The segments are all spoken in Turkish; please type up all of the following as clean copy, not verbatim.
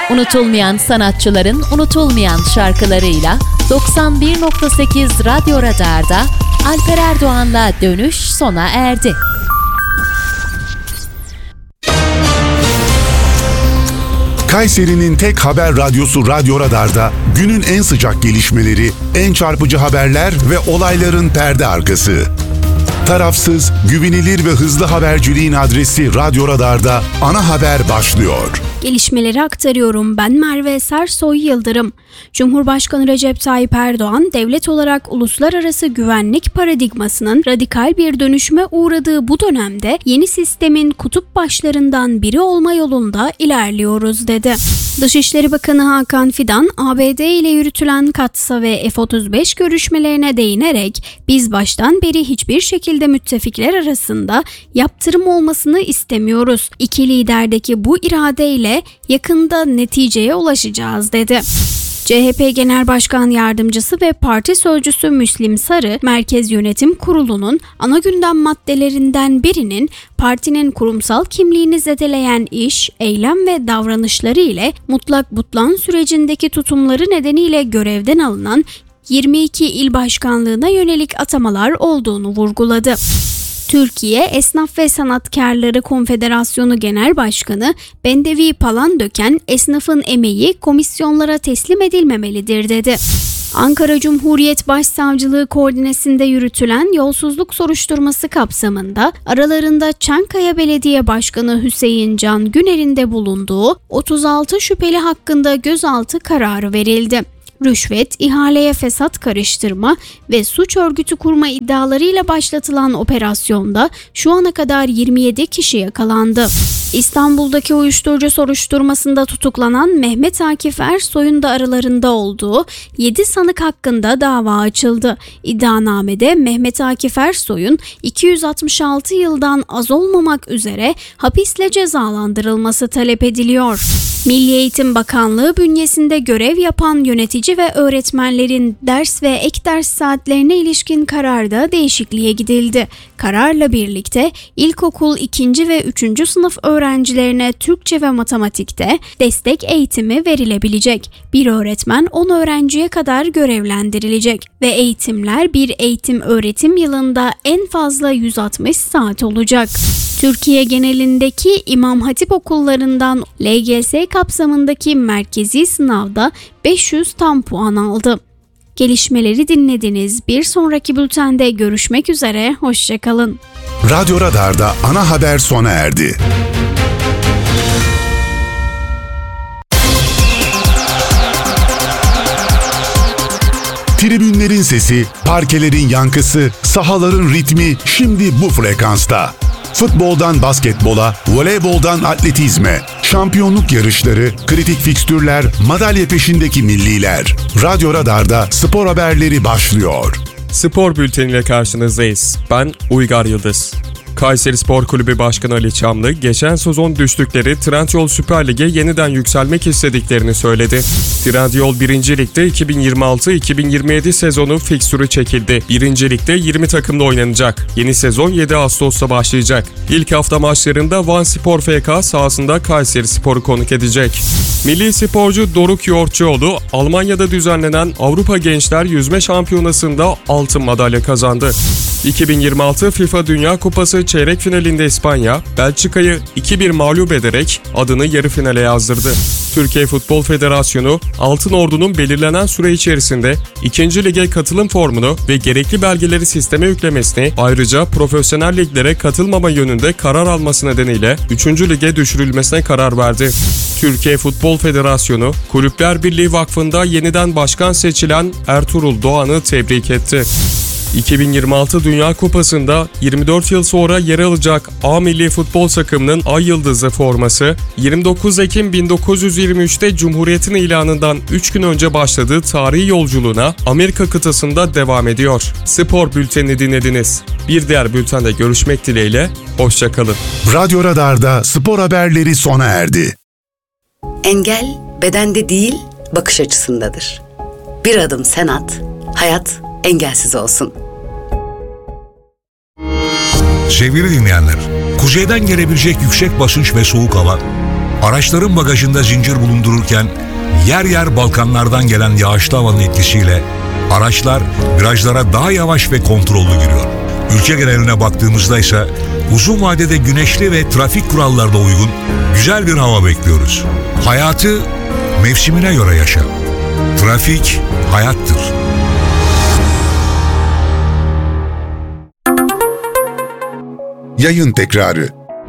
Unutulmayan sanatçıların unutulmayan şarkılarıyla 91.8 Radyo Radar'da Alper Erdoğan'la dönüş sona erdi. Kayseri'nin tek haber radyosu Radyo Radar'da günün en sıcak gelişmeleri, en çarpıcı haberler ve olayların perde arkası. Tarafsız, güvenilir ve hızlı haberciliğin adresi Radyo Radar'da ana haber başlıyor. Gelişmeleri aktarıyorum. Ben Merve Sersoy Yıldırım. Cumhurbaşkanı Recep Tayyip Erdoğan, devlet olarak uluslararası güvenlik paradigmasının radikal bir dönüşüme uğradığı bu dönemde yeni sistemin kutup başlarından biri olma yolunda ilerliyoruz dedi. Dışişleri Bakanı Hakan Fidan, ABD ile yürütülen Katsa ve F-35 görüşmelerine değinerek biz baştan beri hiçbir şekilde müttefikler arasında yaptırım olmasını istemiyoruz. İki liderdeki bu iradeyle yakında neticeye ulaşacağız dedi. CHP Genel Başkan Yardımcısı ve Parti Sözcüsü Müslim Sarı, Merkez Yönetim Kurulu'nun ana gündem maddelerinden birinin partinin kurumsal kimliğini zedeleyen iş, eylem ve davranışları ile mutlak butlan sürecindeki tutumları nedeniyle görevden alınan 22 il başkanlığına yönelik atamalar olduğunu vurguladı. Türkiye Esnaf ve Sanatkarları Konfederasyonu Genel Başkanı Bendevi Palandöken, esnafın emeği komisyonlara teslim edilmemelidir dedi. Ankara Cumhuriyet Başsavcılığı koordinesinde yürütülen yolsuzluk soruşturması kapsamında aralarında Çankaya Belediye Başkanı Hüseyin Can Güner'in de bulunduğu 36 şüpheli hakkında gözaltı kararı verildi. Rüşvet, ihaleye fesat karıştırma ve suç örgütü kurma iddialarıyla başlatılan operasyonda şu ana kadar 27 kişi yakalandı. İstanbul'daki uyuşturucu soruşturmasında tutuklanan Mehmet Akif Ersoy'un da aralarında olduğu 7 sanık hakkında dava açıldı. İddianamede Mehmet Akif Ersoy'un 266 yıldan az olmamak üzere hapisle cezalandırılması talep ediliyor. Milli Eğitim Bakanlığı bünyesinde görev yapan yönetici ve öğretmenlerin ders ve ek ders saatlerine ilişkin kararda değişikliğe gidildi. Kararla birlikte ilkokul 2. ve 3. sınıf öğrencilerine Türkçe ve matematikte destek eğitimi verilebilecek. Bir öğretmen 10 öğrenciye kadar görevlendirilecek ve eğitimler bir eğitim öğretim yılında en fazla 160 saat olacak. Türkiye genelindeki İmam Hatip okullarından LGS kapsamındaki merkezi sınavda 500 tam puan aldı. Gelişmeleri dinlediniz. Bir sonraki bültende görüşmek üzere. Hoşçakalın. Radyo Radar'da ana haber sona erdi. Tribünlerin sesi, parkelerin yankısı, sahaların ritmi şimdi bu frekansta. Futboldan basketbola, voleyboldan atletizme, şampiyonluk yarışları, kritik fikstürler, madalya peşindeki milliler. Radyo Radar'da spor haberleri başlıyor. Spor bülteniyle karşınızdayız. Ben Uygar Yıldız. Kayseri Spor Kulübü Başkanı Ali Çamlı, geçen sezon düştükleri Trendyol Süper Lig'e yeniden yükselmek istediklerini söyledi. Trendyol 1. Lig'de 2026-2027 sezonu fikstürü çekildi. 1. Lig'de 20 takımla oynanacak. Yeni sezon 7 Ağustos'ta başlayacak. İlk hafta maçlarında Van Spor FK sahasında Kayseri Spor'u konuk edecek. Milli sporcu Doruk Yoğurtçuoğlu, Almanya'da düzenlenen Avrupa Gençler Yüzme Şampiyonası'nda altın madalya kazandı. 2026 FIFA Dünya Kupası çeyrek finalinde İspanya, Belçika'yı 2-1 mağlup ederek adını yarı finale yazdırdı. Türkiye Futbol Federasyonu, Altın Ordu'nun belirlenen süre içerisinde 2. Lig'e katılım formunu ve gerekli belgeleri sisteme yüklemesini, ayrıca profesyonel liglere katılmama yönünde karar alması nedeniyle 3. Lig'e düşürülmesine karar verdi. Türkiye Futbol Federasyonu, Kulüpler Birliği Vakfı'nda yeniden başkan seçilen Ertuğrul Doğan'ı tebrik etti. 2026 Dünya Kupası'nda 24 yıl sonra yer alacak A Milli Futbol takımının Ay Yıldızı forması, 29 Ekim 1923'te Cumhuriyet'in ilanından 3 gün önce başladığı tarihi yolculuğuna Amerika kıtasında devam ediyor. Spor bültenini dinlediniz. Bir diğer bültende görüşmek dileğiyle, hoşça kalın. Radyo Radar'da spor haberleri sona erdi. Engel bedende değil, bakış açısındadır. Bir adım sen at, hayat engelsiz olsun. Sevgili dinleyenler, kuzeyden gelebilecek yüksek basınç ve soğuk hava Araçların bagajında zincir bulundururken yer yer Balkanlardan gelen yağışlı havanın etkisiyle araçlar virajlara daha yavaş ve kontrollü giriyor. Ülke geneline baktığımızda ise uzun vadede güneşli ve trafik kurallarına uygun güzel bir hava bekliyoruz. Hayatı mevsimine göre yaşa. Trafik hayattır. Yayın tekrarı.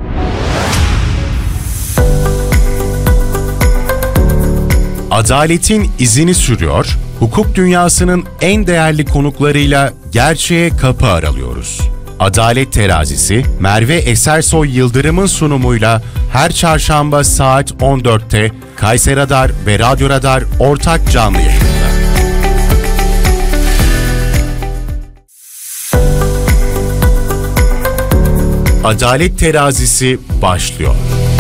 Adaletin izini sürüyor, hukuk dünyasının en değerli konuklarıyla gerçeğe kapı aralıyoruz. Adalet Terazisi, Merve Esersoy Yıldırım'ın sunumuyla her çarşamba saat 14'te Kayseri Radar ve Radyo Radar ortak canlı yayında. Adalet Terazisi başlıyor.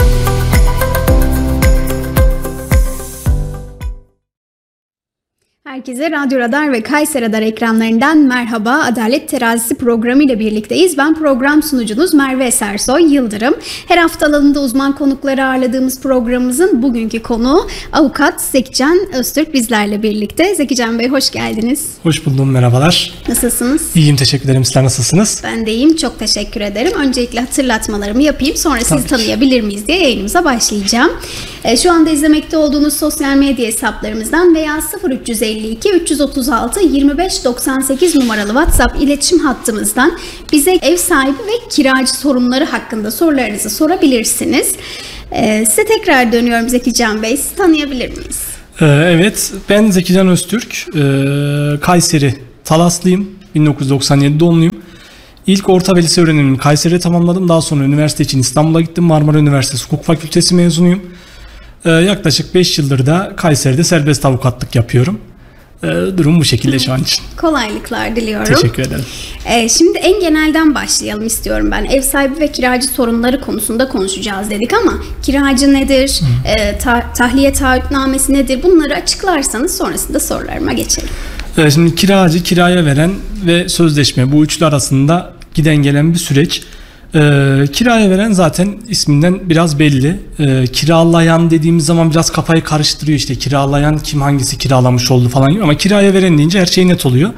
Herkese Radyo Radar ve Kayseri Radar ekranlarından merhaba. Adalet Terazisi programı ile birlikteyiz. Ben program sunucunuz Merve Esersoy Yıldırım. Her hafta alanında uzman konukları ağırladığımız programımızın bugünkü konuğu avukat Zekican Öztürk bizlerle birlikte. Zekican Bey hoş geldiniz. Hoş buldum, merhabalar. Nasılsınız? İyiyim, teşekkür ederim. Sizler nasılsınız? Ben de iyiyim, çok teşekkür ederim. Öncelikle hatırlatmalarımı yapayım, sonra sizi tanıyabilir miyiz diye yayınımıza başlayacağım. Şu anda izlemekte olduğunuz sosyal medya hesaplarımızdan veya 0352 336 25 98 numaralı WhatsApp iletişim hattımızdan bize ev sahibi ve kiracı sorunları hakkında sorularınızı sorabilirsiniz. Size tekrar dönüyorum Zekican Bey. Sizi tanıyabilir miyiz? Evet, ben Zekican Öztürk. Kayseri Talaslıyım. 1997 doğumluyum. İlk orta ve lise öğrenimimi Kayseri'de tamamladım. Daha sonra üniversite için İstanbul'a gittim. Marmara Üniversitesi Hukuk Fakültesi mezunuyum. Yaklaşık 5 yıldır da Kayseri'de serbest avukatlık yapıyorum. Durum bu şekilde şu an için. Kolaylıklar diliyorum. Teşekkür ederim. Şimdi en genelden başlayalım istiyorum ben. Ev sahibi ve kiracı sorunları konusunda konuşacağız dedik ama kiracı nedir? Tahliye taahhütnamesi nedir? Bunları açıklarsanız sonrasında sorularıma geçelim. Şimdi kiracı, kiraya veren ve sözleşme, bu üçlü arasında giden gelen bir süreç. Kiraya veren zaten isminden biraz belli. Kiralayan dediğimiz zaman biraz kafayı karıştırıyor, işte kiralayan kim, hangisi kiralamış oldu falan gibi, ama kiraya veren deyince her şey net oluyor.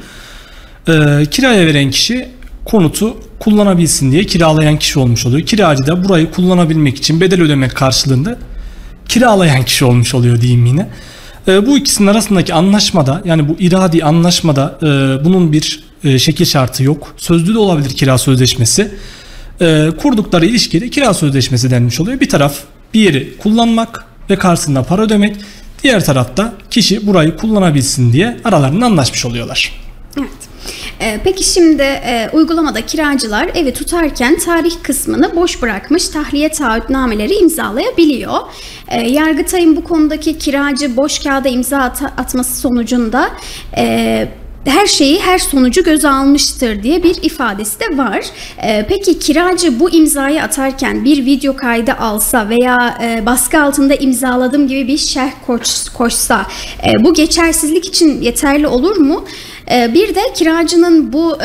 Kiraya veren kişi konutu kullanabilsin diye kiralayan kişi olmuş oluyor. Kiracı da burayı kullanabilmek için bedel ödemek karşılığında kiralayan kişi olmuş oluyor diyeyim yine. Bu ikisinin arasındaki anlaşmada, yani bu iradi anlaşmada bunun bir şekil şartı yok. Sözlü de olabilir kira sözleşmesi. Kurdukları ilişkide kira sözleşmesi denmiş oluyor. Bir taraf bir yeri kullanmak ve karşısında para ödemek. Diğer tarafta kişi burayı kullanabilsin diye aralarında anlaşmış oluyorlar. Evet. Peki şimdi uygulamada kiracılar evi tutarken tarih kısmını boş bırakmış tahliye taahhütnameleri imzalayabiliyor. Yargıtay'ın bu konudaki kiracı boş kağıda imza atması sonucunda her sonucu göze almıştır diye bir ifadesi de var. Peki kiracı bu imzayı atarken bir video kaydı alsa veya baskı altında imzaladım gibi bir şerh koşsa bu geçersizlik için yeterli olur mu? Bir de kiracının bu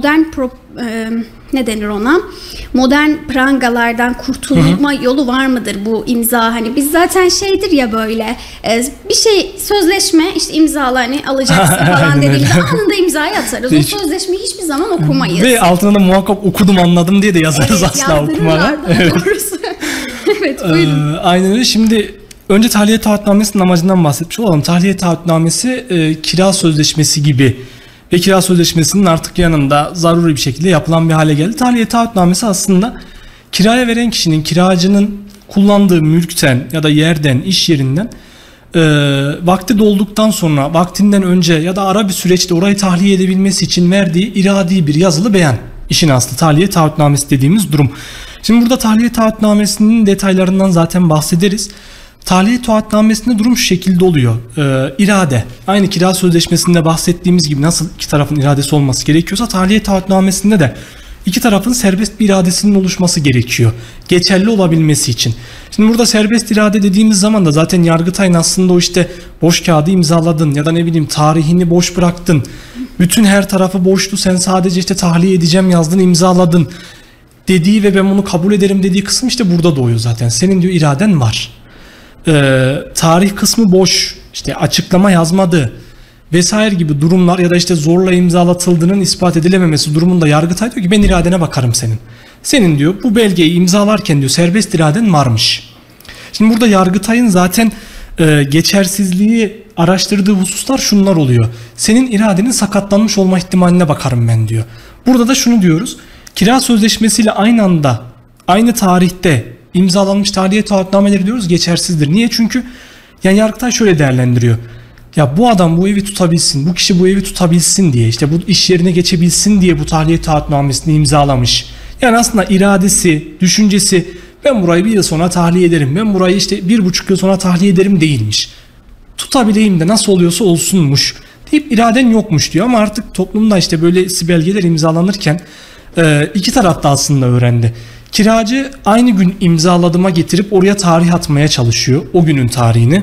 modern prangalardan kurtulma yolu var mıdır bu imza? Hani biz zaten şeydir ya, böyle bir şey sözleşme işte imzala, hani alacaksın falan dediğimizde anında imzayı atarız. O sözleşmeyi hiçbir zaman okumayız. Ve altına da muhakkak okudum anladım diye de yazarız asla okumadan. Evet. Evet, buyurun. Aynen öyle. Şimdi önce tahliye taahhütnamesinin amacından bahsetmiş olalım. Tahliye taahhütnamesi kira sözleşmesi gibi ve kira sözleşmesinin artık yanında zaruri bir şekilde yapılan bir hale geldi. Tahliye taahhütnamesi aslında kiraya veren kişinin, kiracının kullandığı mülkten ya da yerden, iş yerinden vakti dolduktan sonra, vaktinden önce ya da ara bir süreçte orayı tahliye edebilmesi için verdiği iradi bir yazılı beyan. İşin aslı tahliye taahhütnamesi dediğimiz durum. Şimdi burada tahliye taahhütnamesinin detaylarından zaten bahsederiz. Tahliye taahhütnamesinde durum şu şekilde oluyor. İrade. Aynı kira sözleşmesinde bahsettiğimiz gibi nasıl iki tarafın iradesi olması gerekiyorsa tahliye taahhütnamesinde de iki tarafın serbest bir iradesinin oluşması gerekiyor. Geçerli olabilmesi için. Şimdi burada serbest irade dediğimiz zaman da zaten Yargıtay'ın aslında o işte boş kağıdı imzaladın ya da ne bileyim tarihini boş bıraktın. Bütün her tarafı boştu, sen sadece işte tahliye edeceğim yazdın, imzaladın dediği ve ben bunu kabul ederim dediği kısım işte burada doğuyor zaten. Senin diyor iraden var. tarih kısmı boş, işte açıklama yazmadı vesaire gibi durumlar ya da işte zorla imzalatıldığının ispat edilememesi durumunda Yargıtay diyor ki ben iradene bakarım senin. Senin diyor bu belgeyi imzalarken diyor serbest iraden varmış. Şimdi burada Yargıtay'ın zaten geçersizliği araştırdığı hususlar şunlar oluyor. Senin iradenin sakatlanmış olma ihtimaline bakarım ben diyor. Burada da şunu diyoruz. Kira sözleşmesiyle aynı anda, aynı tarihte imzalanmış tahliye taahhütnameleri diyoruz geçersizdir. Niye? Çünkü yani Yargıtay şöyle değerlendiriyor. Ya bu adam bu evi tutabilsin, bu kişi bu evi tutabilsin diye, işte bu iş yerine geçebilsin diye bu tahliye taahhütnamesini imzalamış. Yani aslında iradesi, düşüncesi ben burayı bir yıl sonra tahliye ederim, ben burayı işte 1,5 yıl sonra tahliye ederim değilmiş. Tutabileyim de nasıl oluyorsa olsunmuş deyip iraden yokmuş diyor. Ama artık toplumda işte böyle belgeler imzalanırken iki taraf da aslında öğrendi. Kiracı aynı gün imzaladığıma getirip oraya tarih atmaya çalışıyor, o günün tarihini.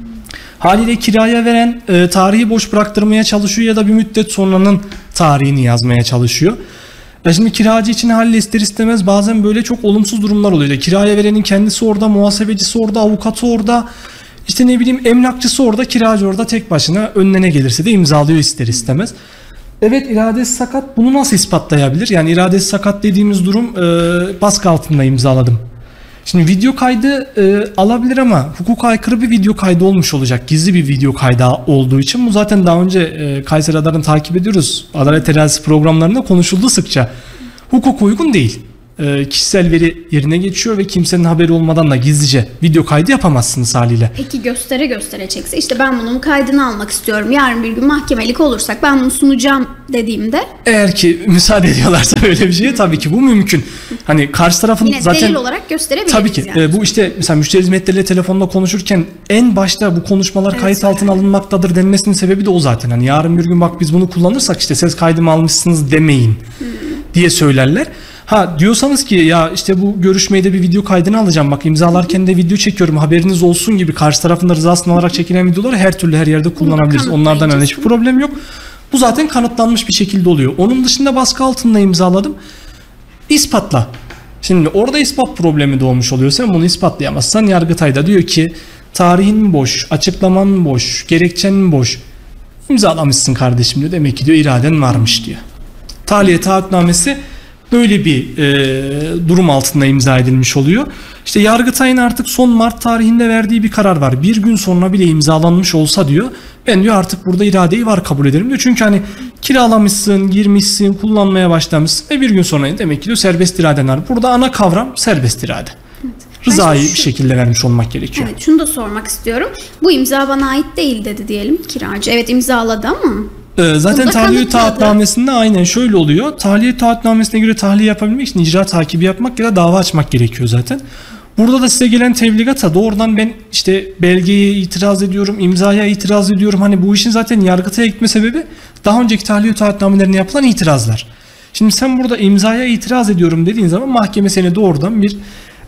Haliyle kiraya veren tarihi boş bıraktırmaya çalışıyor ya da bir müddet sonranın tarihini yazmaya çalışıyor. Şimdi kiracı için haliyle ister istemez bazen böyle çok olumsuz durumlar oluyor. Kiraya verenin kendisi orada, muhasebecisi orada, avukatı orada, işte ne bileyim emlakçısı orada, kiracı orada tek başına önüne ne gelirse de imzalıyor ister istemez. Evet, iradesi sakat, bunu nasıl ispatlayabilir? Yani iradesi sakat dediğimiz durum baskı altında imzaladım. Şimdi video kaydı alabilir ama hukuka aykırı bir video kaydı olmuş olacak. Gizli bir video kaydı olduğu için bu zaten daha önce Kayseri Radar'ını takip ediyoruz. Adalet Terazisi programlarında konuşuldu sıkça. Hukuk uygun değil. Kişisel veri yerine geçiyor ve kimsenin haberi olmadan da gizlice video kaydı yapamazsınız haliyle. Peki göstere çekse, işte ben bunun kaydını almak istiyorum, yarın bir gün mahkemelik olursak ben bunu sunacağım dediğimde? Eğer ki müsaade ediyorlarsa böyle bir şeye tabii ki bu mümkün. Hani karşı tarafın yine zaten delil olarak gösterebiliriz. Tabii ki yani. Bu işte mesela müşteri hizmetleriyle telefonda konuşurken en başta bu konuşmalar kayıt altına alınmaktadır denmesinin sebebi de o zaten. Hani yarın bir gün bak biz bunu kullanırsak işte ses kaydımı almışsınız demeyin diye söylerler. Ha diyorsanız ki ya işte bu görüşmeyi de bir video kaydını alacağım, bak imzalarken de video çekiyorum haberiniz olsun gibi karşı tarafında rızasını alarak çekilen videoları her türlü her yerde kullanabiliriz. Onlardan hani hiçbir problem yok. Bu zaten kanıtlanmış bir şekilde oluyor. Onun dışında baskı altında imzaladım. İspatla. Şimdi orada ispat problemi doğmuş oluyor. Sen bunu ispatlayamazsan Yargıtay da diyor ki tarihin mi boş, açıklaman mı boş, gerekçen mi boş? İmzalamışsın kardeşim diyor. Demek ki diyor iraden varmış diyor. Tahliye taahhütnamesi böyle bir durum altında imza edilmiş oluyor. İşte Yargıtay'ın artık son Mart tarihinde verdiği bir karar var. Bir gün sonra bile imzalanmış olsa diyor, ben diyor artık burada iradeyi var kabul ederim diyor. Çünkü hani kiralamışsın, girmişsin, kullanmaya başlamışsın ve bir gün sonra demek ki diyor serbest iraden var. Burada ana kavram serbest irade. Evet. Rızayı bir şekilde vermiş olmak gerekiyor. Evet, şunu da sormak istiyorum. Bu imza bana ait değil dedi diyelim kiracı. Evet imzaladı ama... Zaten tahliye taahhütnamesinde aynen şöyle oluyor. Tahliye taahhütnamesine göre tahliye yapabilmek için icra takibi yapmak ya da dava açmak gerekiyor zaten. Burada da size gelen tebligata doğrudan ben işte belgeye itiraz ediyorum, imzaya itiraz ediyorum. Hani bu işin zaten Yargıtay'a gitme sebebi daha önceki tahliye taahhütnamelerine yapılan itirazlar. Şimdi sen burada imzaya itiraz ediyorum dediğin zaman mahkeme seni doğrudan bir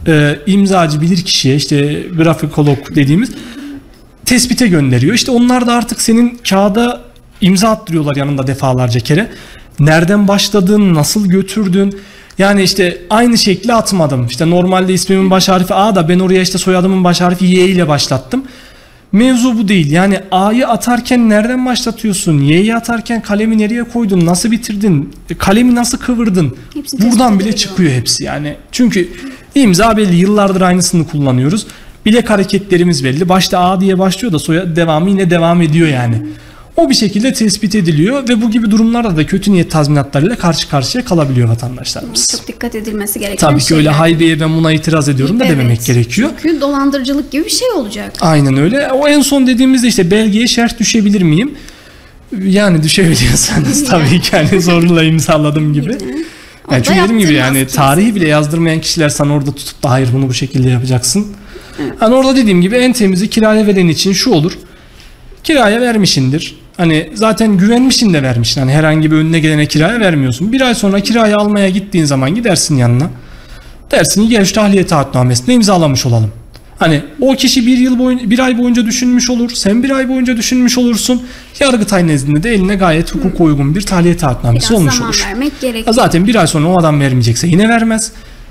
imzacı bilirkişiye, işte grafikolog dediğimiz tespite gönderiyor. İşte onlar da artık senin kağıda imza attırıyorlar yanında defalarca kere. Nereden başladın, nasıl götürdün? Yani işte aynı şekli atmadım. İşte normalde ismimin baş harfi A da ben oraya işte soyadımın baş harfi Y ile başlattım. Mevzu bu değil. Yani A'yı atarken nereden başlatıyorsun? Y'yi atarken kalemi nereye koydun? Nasıl bitirdin? Kalemi nasıl kıvırdın? Buradan bile çıkıyor hepsi yani. Çünkü imza belli. Yıllardır aynısını kullanıyoruz. Bilek hareketlerimiz belli. Başta A diye başlıyor da soyad devamı yine devam ediyor yani. O bir şekilde tespit ediliyor ve bu gibi durumlarda da kötü niyet tazminatlarıyla karşı karşıya kalabiliyor vatandaşlarımız. Çok dikkat edilmesi gereken tabii ki öyle haybeye ben buna itiraz ediyorum da dememek gerekiyor. Çünkü dolandırıcılık gibi bir şey olacak. Aynen öyle. O en son dediğimizde işte belgeye şerh düşebilir miyim? Yani düşebiliyorsanız tabii ki hani zorla imzaladım gibi. Yani çünkü dediğim gibi yani tarihi bile yazdırmayan kişiler sana orada tutup da hayır bunu bu şekilde yapacaksın. Evet. Hani orada dediğim gibi en temizi kiraya veren için şu olur. Kiraya vermişindir. Hani zaten güvenmişin de vermişsin. Hani herhangi bir önüne gelene kiraya vermiyorsun. Bir ay sonra kirayı almaya gittiğin zaman gidersin yanına. Dersin ki gel şu tahliye taahhütnamesini imzalamış olalım. Hani o kişi bir ay boyunca düşünmüş olur. Sen bir ay boyunca düşünmüş olursun. Yargıtay nezdinde de eline gayet hukuka uygun bir tahliye taahhütnamesi olmuş olur. Biraz zaman vermek gerekiyor. Zaten bir ay sonra o adam vermeyecekse yine vermez.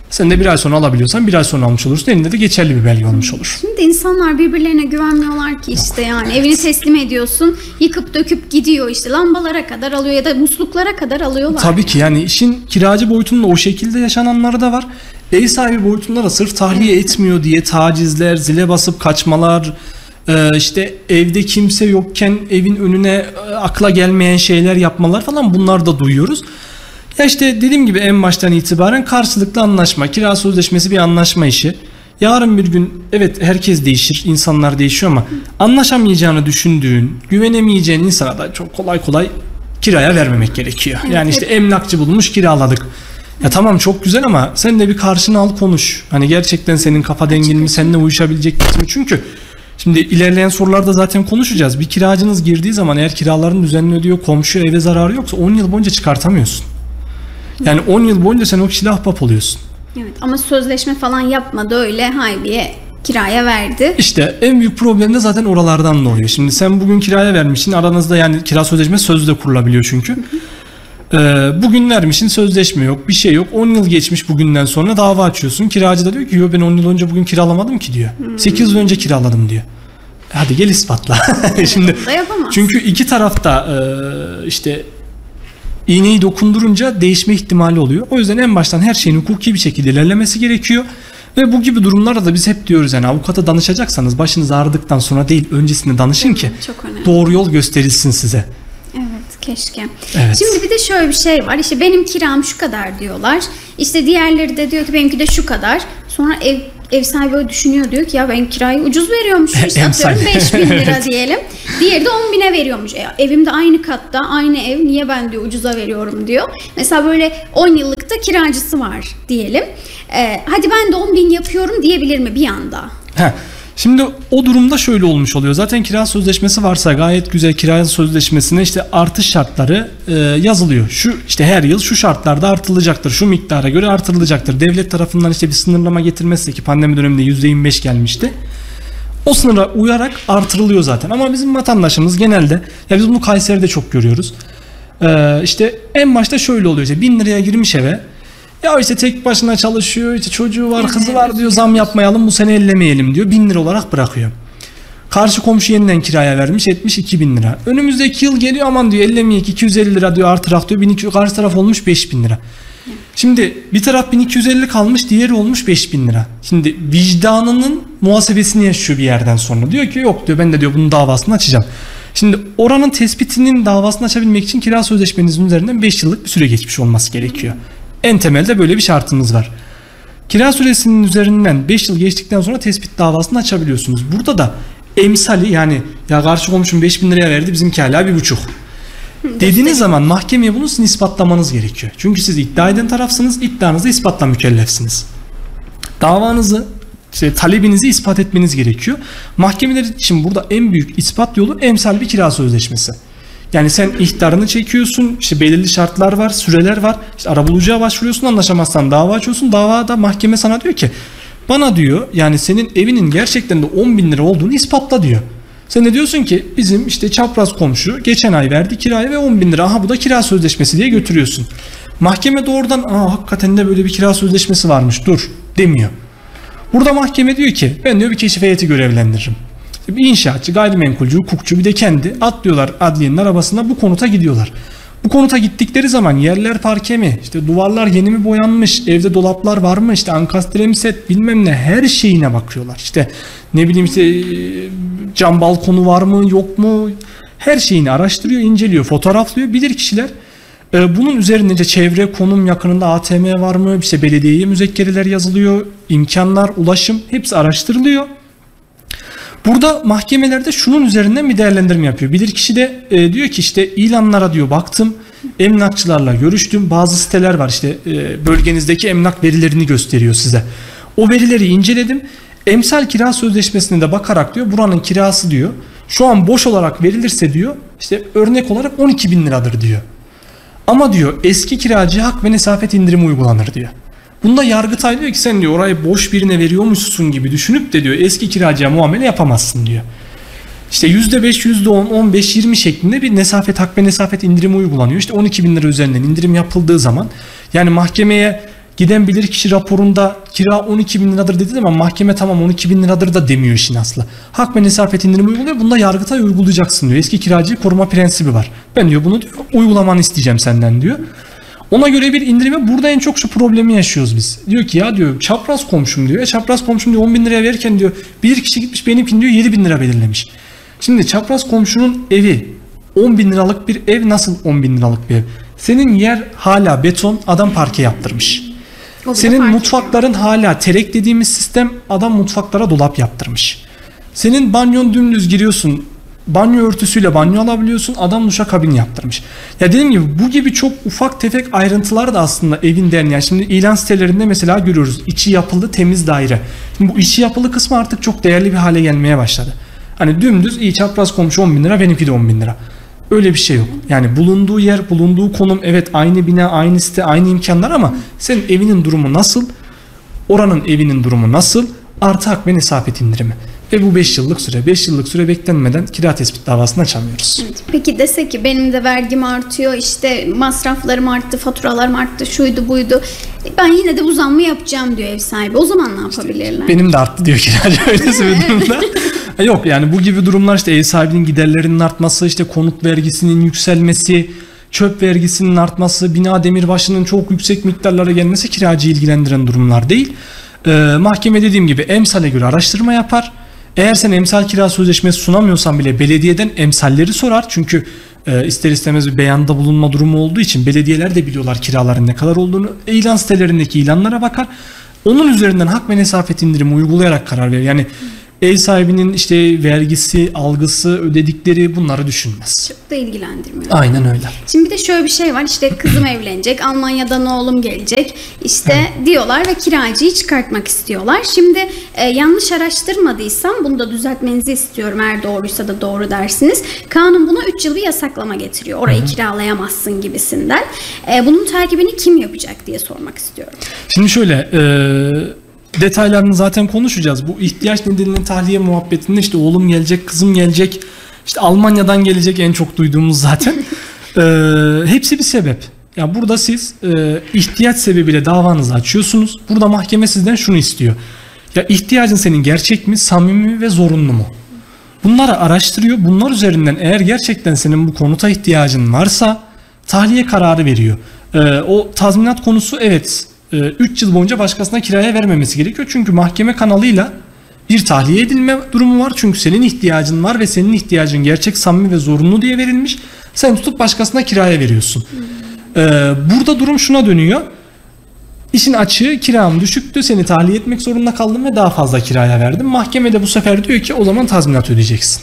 Sen de bir ay sonra alabiliyorsan bir ay sonra almış olursun. Elinde de geçerli bir belge olmuş olur. Şimdi insanlar birbirlerine güvenmiyorlar ki işte yani evini teslim ediyorsun, yıkıp döküp gidiyor, işte lambalara kadar alıyor ya da musluklara kadar alıyorlar. Tabii ki yani işin kiracı boyutunda o şekilde yaşananları da var. Ev sahibi boyutunda da sırf tahliye etmiyor diye tacizler, zile basıp kaçmalar, işte evde kimse yokken evin önüne akla gelmeyen şeyler yapmalar falan, bunlar da duyuyoruz. Ya işte dediğim gibi en baştan itibaren karşılıklı anlaşma, kira sözleşmesi bir anlaşma işi. Yarın bir gün evet herkes değişir, insanlar değişiyor ama anlaşamayacağını düşündüğün, güvenemeyeceğin insana da çok kolay kolay kiraya vermemek gerekiyor. Evet, yani işte emlakçı bulmuş, kiraladık. Ya tamam çok güzel ama sen de bir karşına al, konuş. Hani gerçekten senin kafa dengin mi, seninle uyuşabilecek mi? Çünkü şimdi ilerleyen sorularda zaten konuşacağız. Bir kiracınız girdiği zaman eğer kiralarını düzenli ödüyor, komşu eve zararı yoksa 10 yıl boyunca çıkartamıyorsun. Yani 10 yıl boyunca sen o kişiyle ahbap oluyorsun. Evet, ama sözleşme falan yapmadı, öyle haybiye kiraya verdi. İşte en büyük problem de zaten oralardan doğuyor. Şimdi sen bugün kiraya vermişsin, aranızda yani kira sözleşmesi sözlü de kurulabiliyor çünkü. Bugün vermişsin, sözleşme yok, bir şey yok. 10 yıl geçmiş bugünden sonra, dava açıyorsun. Kiracı da diyor ki yo ben 10 yıl önce bugün kiralamadım ki diyor. 8 yıl önce kiraladım diyor. Hadi gel ispatla. Şimdi çünkü iki tarafta işte iğneyi dokundurunca değişme ihtimali oluyor. O yüzden en baştan her şeyin hukuki bir şekilde ilerlemesi gerekiyor. Ve bu gibi durumlarda da biz hep diyoruz yani avukata danışacaksanız başınız ağrıdıktan sonra değil, öncesinde danışın ki doğru yol gösterilsin size. Evet, keşke. Evet. Şimdi bir de şöyle bir şey var. İşte benim kiram şu kadar diyorlar. İşte diğerleri de diyor ki benimki de şu kadar. Sonra ev sahibi öyle düşünüyor, diyor ki ya ben kirayı ucuz veriyormuşum. İşte atıyorum 5.000 lira diyelim. Diğeri de 10.000'e veriyormuş. Evimde aynı katta, aynı ev, niye ben diyor ucuza veriyorum diyor. Mesela böyle 10 yıllık da kiracısı var diyelim. Hadi ben de 10.000 yapıyorum diyebilir mi bir anda? Şimdi o durumda şöyle olmuş oluyor. Zaten kira sözleşmesi varsa gayet güzel, kira sözleşmesine işte artış şartları yazılıyor. Şu işte her yıl şu şartlarda artılacaktır, şu miktara göre artırılacaktır. Devlet tarafından işte bir sınırlama getirmezse, ki pandemi döneminde %25 gelmişti. O sınıra uyarak artırılıyor zaten. Ama bizim vatandaşımız genelde, ya biz bunu Kayseri'de çok görüyoruz. İşte en başta şöyle oluyor. İşte 1.000 liraya girmiş eve. Ya işte tek başına çalışıyor, işte çocuğu var, kızı var diyor, zam yapmayalım bu sene, ellemeyelim diyor. 1.000 lira olarak bırakıyor. Karşı komşu yeniden kiraya vermiş, etmiş 2.000 lira. Önümüzdeki yıl geliyor, aman diyor ellemeyek, 250 lira diyor artırak diyor. 1200, karşı taraf olmuş 5.000 lira. Şimdi bir taraf 1250 kalmış, diğeri olmuş 5.000 lira. Şimdi vicdanının muhasebesini yaşıyor bir yerden sonra. Diyor ki yok diyor, ben de diyor bunun davasını açacağım. Şimdi oranın tespitinin davasını açabilmek için kira sözleşmenizin üzerinden 5 yıllık bir süre geçmiş olması gerekiyor. En temelde böyle bir şartımız var. Kira süresinin üzerinden 5 yıl geçtikten sonra tespit davasını açabiliyorsunuz. Burada da emsali, yani ya karşı komşum 5.000 liraya verdi, bizimki hala 1.5. Dediğiniz zaman mahkemeye bunu sizin ispatlamanız gerekiyor. Çünkü siz iddia eden tarafsınız, iddianızı ispatla mükellefsiniz. Davanızı, işte talebinizi ispat etmeniz gerekiyor. Mahkemeler için burada en büyük ispat yolu emsal bir kira sözleşmesi. Yani sen ihtarını çekiyorsun, işte belirli şartlar var, süreler var. İşte arabulucuya başvuruyorsun, anlaşamazsan dava açıyorsun. Davada mahkeme sana diyor ki bana diyor yani senin evinin gerçekten de 10.000 lira olduğunu ispatla diyor. Sen de diyorsun ki bizim işte çapraz komşu geçen ay verdi kirayı ve 10.000 lira. Aha bu da kira sözleşmesi diye götürüyorsun. Mahkeme doğrudan hakikaten de böyle bir kira sözleşmesi varmış dur demiyor. Burada mahkeme diyor ki ben diyor bir keşif heyeti görevlendiririm. Bir inşaatçı, gayrimenkulcü, hukukçu bir de kendi atlıyorlar adliyenin arabasına, bu konuta gidiyorlar. Bu konuta gittikleri zaman yerler parke mi, işte duvarlar yeni mi boyanmış, evde dolaplar var mı, işte ankastre mi set, bilmem ne, her şeyine bakıyorlar. İşte ne bileyim işte cam balkonu var mı yok mu, her şeyini araştırıyor, inceliyor, fotoğraflıyor bilirkişiler. Bunun üzerinde çevre, konum yakınında ATM var mı, işte belediyeye müzekkereler yazılıyor, imkanlar, ulaşım hepsi araştırılıyor. Burada mahkemelerde şunun üzerinden bir değerlendirme yapıyor. Bilirkişi de diyor ki işte ilanlara diyor baktım, emlakçılarla görüştüm, bazı siteler var işte bölgenizdeki emlak verilerini gösteriyor size. O verileri inceledim. Emsal kira sözleşmesine de bakarak diyor buranın kirası diyor şu an boş olarak verilirse diyor işte örnek olarak 12.000 liradır diyor. Ama diyor eski kiracıya hak ve nesafet indirimi uygulanır diyor. Bunda Yargıtay diyor ki sen diyor orayı boş birine veriyormuşsun gibi düşünüp de diyor eski kiracıya muamele yapamazsın diyor. İşte %5, %10, 15, 20 şeklinde bir hak ve nesafet indirimi uygulanıyor. İşte 12.000 lira üzerinden indirim yapıldığı zaman yani mahkemeye Giden bilirkişi raporunda kira 12 bin liradır dedi ama mahkeme tamam 12 bin liradır da demiyor işin aslı. Hak ve nesafet indirimi uyguluyor. Bunda Yargıtay uygulayacaksın diyor. Eski kiracıyı koruma prensibi var. Ben diyor bunu diyor, uygulamanı isteyeceğim senden diyor. Ona göre bir indirime, burada en çok şu problemi yaşıyoruz biz. Diyor ki ya diyor çapraz komşum diyor. Çapraz komşum diyor 10 bin liraya verirken diyor bir kişi gitmiş benimkini diyor 7 bin lira belirlemiş. Şimdi çapraz komşunun evi 10 bin liralık bir ev, nasıl 10 bin liralık bir ev? Senin yer hala beton, adam parke yaptırmış. Senin mutfakların hala terek dediğimiz sistem, adam mutfaklara dolap yaptırmış. Senin banyon dümdüz giriyorsun, banyo örtüsüyle banyo alabiliyorsun, adam duşakabin yaptırmış. Ya dediğim gibi bu gibi çok ufak tefek ayrıntılar da aslında evinden, yani şimdi ilan sitelerinde mesela görüyoruz içi yapılı temiz daire. Şimdi bu içi yapılı kısmı artık çok değerli bir hale gelmeye başladı. Hani dümdüz iyi çapraz komşu 10 bin lira, benimki de 10 bin lira. Öyle bir şey yok. Yani bulunduğu yer, bulunduğu konum, evet aynı bina, aynı site, aynı imkanlar ama senin evinin durumu nasıl? Oranın evinin durumu nasıl? Artı hak ve nesafet indirimi. Ve bu 5 yıllık süre. 5 yıllık süre beklenmeden kira tespit davasını açamıyoruz. Evet. Peki desek ki benim de vergim artıyor, işte masraflarım arttı, faturalarım arttı, şuydu buydu. Ben yine de bu zammı yapacağım diyor ev sahibi. O zaman ne yapabilirler? Benim de arttı diyor kiracı öylesi bir durumda. Yok yani bu gibi durumlar, işte ev sahibinin giderlerinin artması, işte konut vergisinin yükselmesi, çöp vergisinin artması, bina demirbaşının çok yüksek miktarlara gelmesi kiracıyı ilgilendiren durumlar değil. Mahkeme dediğim gibi emsale göre araştırma yapar. Eğer sen emsal kira sözleşmesi sunamıyorsan bile belediyeden emsalleri sorar. Çünkü ister istemez bir beyanda bulunma durumu olduğu için belediyeler de biliyorlar kiraların ne kadar olduğunu. İlan sitelerindeki ilanlara bakar. Onun üzerinden hak ve nesafet indirimi uygulayarak karar verir. Yani ev sahibinin işte vergisi, algısı, ödedikleri bunları düşünmez. Çok da ilgilendirmiyor. Aynen öyle. Şimdi bir de şöyle bir şey var, işte kızım evlenecek, Almanya'dan oğlum gelecek işte diyorlar ve kiracıyı çıkartmak istiyorlar. Şimdi yanlış araştırmadıysam bunu da düzeltmenizi istiyorum, eğer doğruysa da doğru dersiniz. Kanun buna 3 yıl bir yasaklama getiriyor. Orayı kiralayamazsın gibisinden. Bunun takibini kim yapacak diye sormak istiyorum. Şimdi şöyle detaylarını zaten konuşacağız. Bu ihtiyaç nedeniyle tahliye muhabbetinde işte oğlum gelecek, kızım gelecek, işte Almanya'dan gelecek en çok duyduğumuz zaten. Hepsi bir sebep. Ya burada siz ihtiyaç sebebiyle davanızı açıyorsunuz. Burada mahkeme sizden şunu istiyor. Ya ihtiyacın senin gerçek mi, samimi mi ve zorunlu mu? Bunları araştırıyor. Bunlar üzerinden eğer gerçekten senin bu konuta ihtiyacın varsa tahliye kararı veriyor. O tazminat konusu evet 3 yıl boyunca başkasına kiraya vermemesi gerekiyor. Çünkü mahkeme kanalıyla bir tahliye edilme durumu var. Çünkü senin ihtiyacın var ve senin ihtiyacın gerçek, samimi ve zorunlu diye verilmiş. Sen tutup başkasına kiraya veriyorsun. Burada durum şuna dönüyor. İşin açığı kiram düşüktü, seni tahliye etmek zorunda kaldım ve daha fazla kiraya verdim. Mahkeme de bu sefer diyor ki o zaman tazminat ödeyeceksin.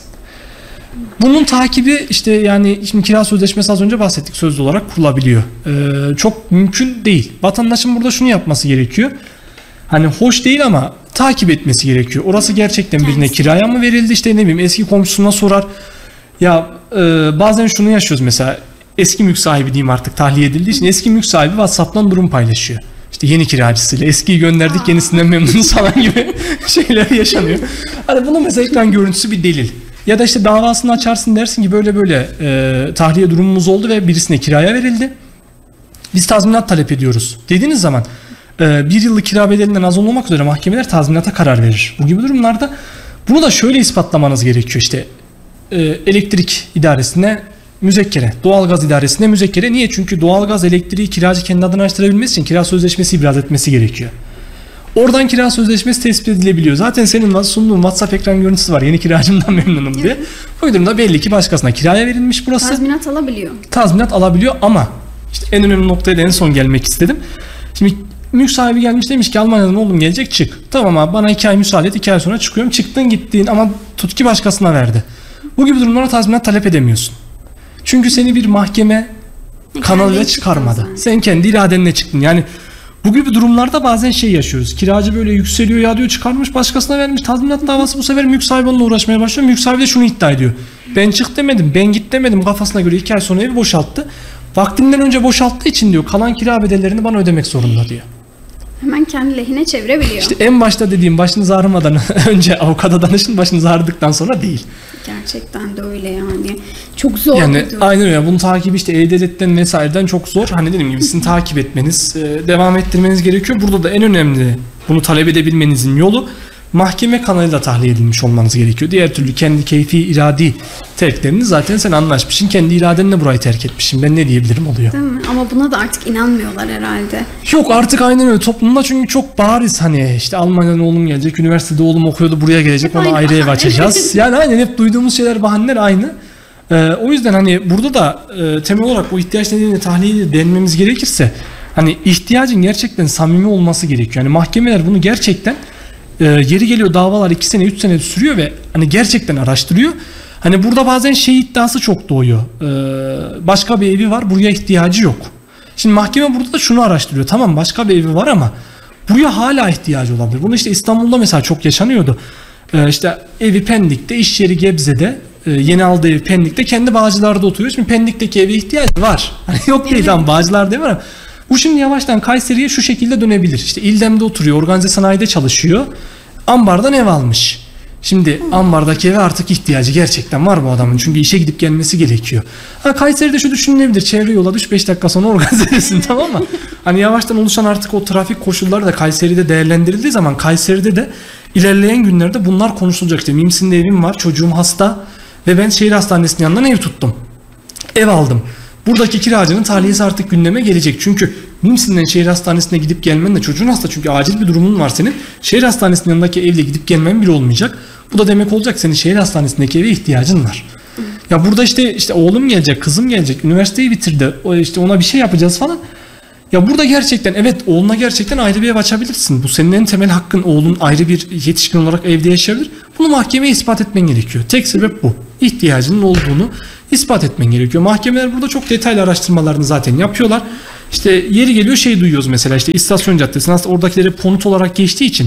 Bunun takibi işte yani şimdi kira sözleşmesi az önce bahsettik, sözlü olarak kurulabiliyor. Çok mümkün değil. Vatandaşın burada şunu yapması gerekiyor. Hani hoş değil ama takip etmesi gerekiyor. Orası gerçekten birine kiraya mı verildi, işte ne bileyim eski komşusuna sorar. Ya bazen şunu yaşıyoruz mesela, eski mülk sahibi diyeyim artık tahliye edildiği için eski mülk sahibi WhatsApp'tan durum paylaşıyor. İşte yeni kiracısıyla eskiyi gönderdik yenisinden memnunuz falan gibi şeyler yaşanıyor. Hani bunun mesela ekran görüntüsü bir delil. Ya da işte davasını açarsın, dersin ki böyle böyle tahliye durumumuz oldu ve birisine kiraya verildi. Biz tazminat talep ediyoruz dediğiniz zaman bir yıllık kira bedelinden az olmamak üzere mahkemeler tazminata karar verir. Bu gibi durumlarda bunu da şöyle ispatlamanız gerekiyor, işte elektrik idaresine müzekkere, doğalgaz idaresine müzekkere. Niye? Çünkü doğalgaz, elektriği kiracı kendi adına açtırabilmesi için kira sözleşmesi ibraz etmesi gerekiyor. Oradan kira sözleşmesi tespit edilebiliyor. Zaten senin sunduğun WhatsApp ekran görüntüsü var. Yeni kiracımdan memnunum diye. Bu durumda belli ki başkasına kiraya verilmiş burası. Tazminat alabiliyor. Tazminat alabiliyor ama işte en önemli noktaya da en son gelmek istedim. Şimdi mülk sahibi gelmiş, demiş ki Almanya'dan oğlum gelecek, çık. Tamam abi bana 2 ay müsaade et, 2 ay sonra çıkıyorum. Çıktın gittin ama tut ki başkasına verdi. Bu gibi durumlara tazminat talep edemiyorsun. Çünkü seni bir mahkeme kanalıyla çıkarmadı. Sen kendi iradenle çıktın. Yani bu gibi durumlarda bazen şey yaşıyoruz. Kiracı böyle yükseliyor, ya diyor çıkarmış başkasına vermiş, tazminat davası, bu sefer mülk sahibi onunla uğraşmaya başlıyor. Mülk sahibi de şunu iddia ediyor. Ben çık demedim, ben git demedim, kafasına göre 2 ay sonra evi boşalttı. Vaktinden önce boşalttığı için diyor kalan kira bedellerini bana ödemek zorunda diyor. Hemen kendi lehine çevirebiliyor. İşte en başta dediğim, başınız ağrımadan önce avukata danışın, başınız ağrıdıktan sonra değil. Gerçekten de öyle yani. Çok zor. Yani aynen öyle. Bunun takibi işte E-Devlet'ten vesaireden çok zor. Hani dediğim gibi sizin takip etmeniz, devam ettirmeniz gerekiyor. Burada da en önemli bunu talep edebilmenizin yolu mahkeme kanalıyla tahliye edilmiş olmanız gerekiyor. Diğer türlü kendi keyfi iradi terklerini zaten sen anlaşmışsın. Kendi iradenle burayı terk etmişsin. Ben ne diyebilirim oluyor. Değil mi? Ama buna da artık inanmıyorlar herhalde. Yok artık aynen öyle. Toplumda çünkü çok bariz, hani işte Almanya'dan oğlum gelecek, üniversitede oğlum okuyordu, buraya gelecek, ona ayrı ev açacağız. Yani aynen hep duyduğumuz şeyler, bahaneler aynı. O yüzden hani burada da temel olarak bu ihtiyaç nedeniyle tahliye denmemiz gerekirse hani ihtiyacın gerçekten samimi olması gerekiyor. Yani mahkemeler bunu gerçekten yeri geliyor davalar 2 sene 3 sene sürüyor ve hani gerçekten araştırıyor. Hani burada bazen şey iddiası çok doğuyor. Başka bir evi var, buraya ihtiyacı yok. Şimdi mahkeme burada da şunu araştırıyor. Tamam, başka bir evi var ama buraya hala ihtiyacı olabilir. Bunu işte İstanbul'da mesela çok yaşanıyordu. İşte evi Pendik'te, iş yeri Gebze'de, yeni aldığı evi Pendik'te, kendi Bağcılar'da oturuyor. Şimdi Pendik'teki eve ihtiyacı var. Hani yok değil, tamam Bağcılar'da var ama bu şimdi yavaştan Kayseri'ye şu şekilde dönebilir. İşte İldem'de oturuyor, organize sanayide çalışıyor. Ambardan ev almış. Şimdi ambardaki eve artık ihtiyacı gerçekten var bu adamın. Çünkü işe gidip gelmesi gerekiyor. Kayseri'de şu düşünülebilir. Çevre yola düş, 5 dakika sonra organize edersin, tamam mı? Hani yavaştan oluşan artık o trafik koşulları da Kayseri'de değerlendirildiği zaman Kayseri'de de ilerleyen günlerde bunlar konuşulacak. İşte Mimsin'de evim var, çocuğum hasta ve ben şehir hastanesinin yanından ev tuttum. Ev aldım. Buradaki kiracının tahliyesi artık gündeme gelecek. Çünkü Mimsin'den şehir hastanesine gidip gelmen de, çocuğun hasta çünkü acil bir durumun var senin. Şehir hastanesinin yanındaki evle gidip gelmen bile olmayacak. Bu da demek olacak senin şehir hastanesindeki eve ihtiyacın var. Ya burada işte oğlum gelecek, kızım gelecek, üniversiteyi bitirdi, işte ona bir şey yapacağız falan. Ya burada gerçekten evet, oğluna gerçekten ayrı bir ev açabilirsin. Bu senin en temel hakkın. Oğlun ayrı bir yetişkin olarak evde yaşayabilir. Bunu mahkemeye ispat etmen gerekiyor. Tek sebep bu. İhtiyacının olduğunu ispat etmen gerekiyor. Mahkemeler burada çok detaylı araştırmalarını zaten yapıyorlar. İşte yeri geliyor şey duyuyoruz mesela, işte İstasyon Caddesi aslında oradakileri konut olarak geçtiği için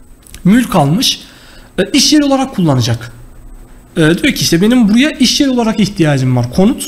mülk almış, iş yeri olarak kullanacak. Diyor ki işte benim buraya iş yeri olarak ihtiyacım var, konut.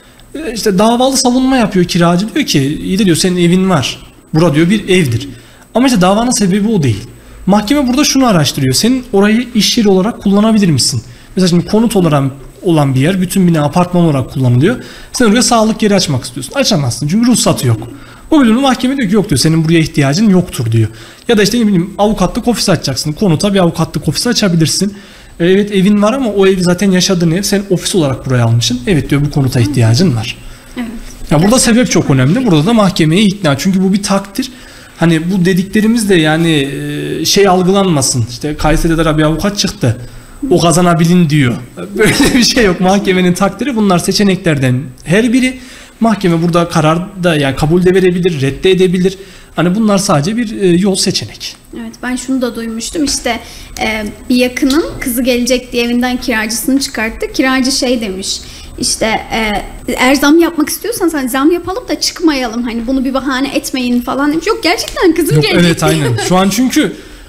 İşte davalı savunma yapıyor kiracı, diyor ki iyi de diyor senin evin var. Bura diyor bir evdir. Ama işte davanın sebebi o değil. Mahkeme burada şunu araştırıyor. Senin orayı iş yeri olarak kullanabilir misin? Mesela şimdi konut olarak olan bir yer, bütün bina apartman olarak kullanılıyor. Sen oraya sağlık yeri açmak istiyorsun. Açamazsın çünkü ruhsatı yok. O bölümde mahkeme diyor ki yok diyor, senin buraya ihtiyacın yoktur diyor. Ya da işte ne bileyim avukatlık ofisi açacaksın. Konuta bir avukatlık ofisi açabilirsin. Evet evin var ama o evi zaten yaşadığın ev, sen ofis olarak buraya almışsın. Evet diyor, bu konuta ihtiyacın var. Evet. Ya burada sebep çok önemli. Burada da mahkemeye ikna. Çünkü bu bir takdir. Hani bu dediklerimiz de yani şey algılanmasın. İşte Kayseri'de bir avukat çıktı, o kazanabilin diyor. Böyle bir şey yok. Mahkemenin takdiri, bunlar seçeneklerden her biri. Mahkeme burada karar da yani kabul de verebilir, reddedebilir. Hani bunlar sadece bir yol, seçenek. Evet, ben şunu da duymuştum, işte bir yakının kızı gelecek diye evinden kiracısını çıkarttı. Kiracı şey demiş, işte eğer zam yapmak istiyorsanız hani zam yapalım da çıkmayalım, hani bunu bir bahane etmeyin falan demiş. Yok gerçekten kızım gelecek. Evet aynen. Şu an çünkü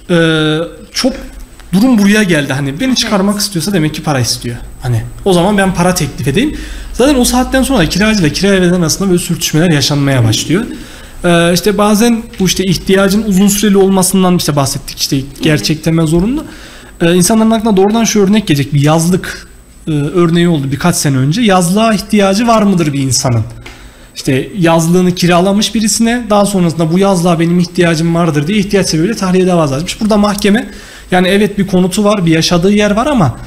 çok durum buraya geldi. Hani beni çıkarmak istiyorsa demek ki para istiyor. Hani o zaman ben para teklif edeyim. Zaten o saatten sonra kiracı ile kiraya veren arasında böyle sürtüşmeler yaşanmaya başlıyor. İşte bazen bu işte ihtiyacın uzun süreli olmasından işte bahsettik, işte gerçekleşme zorunlu. İnsanların aklına doğrudan şu örnek gelecek, bir yazlık örneği oldu birkaç sene önce. Yazlığa ihtiyacı var mıdır bir insanın? İşte yazlığını kiralamış birisine, daha sonrasında bu yazlığa benim ihtiyacım vardır diye ihtiyaç sebebiyle tahliye davası açmış. Burada mahkeme yani evet bir konutu var, bir yaşadığı yer var ama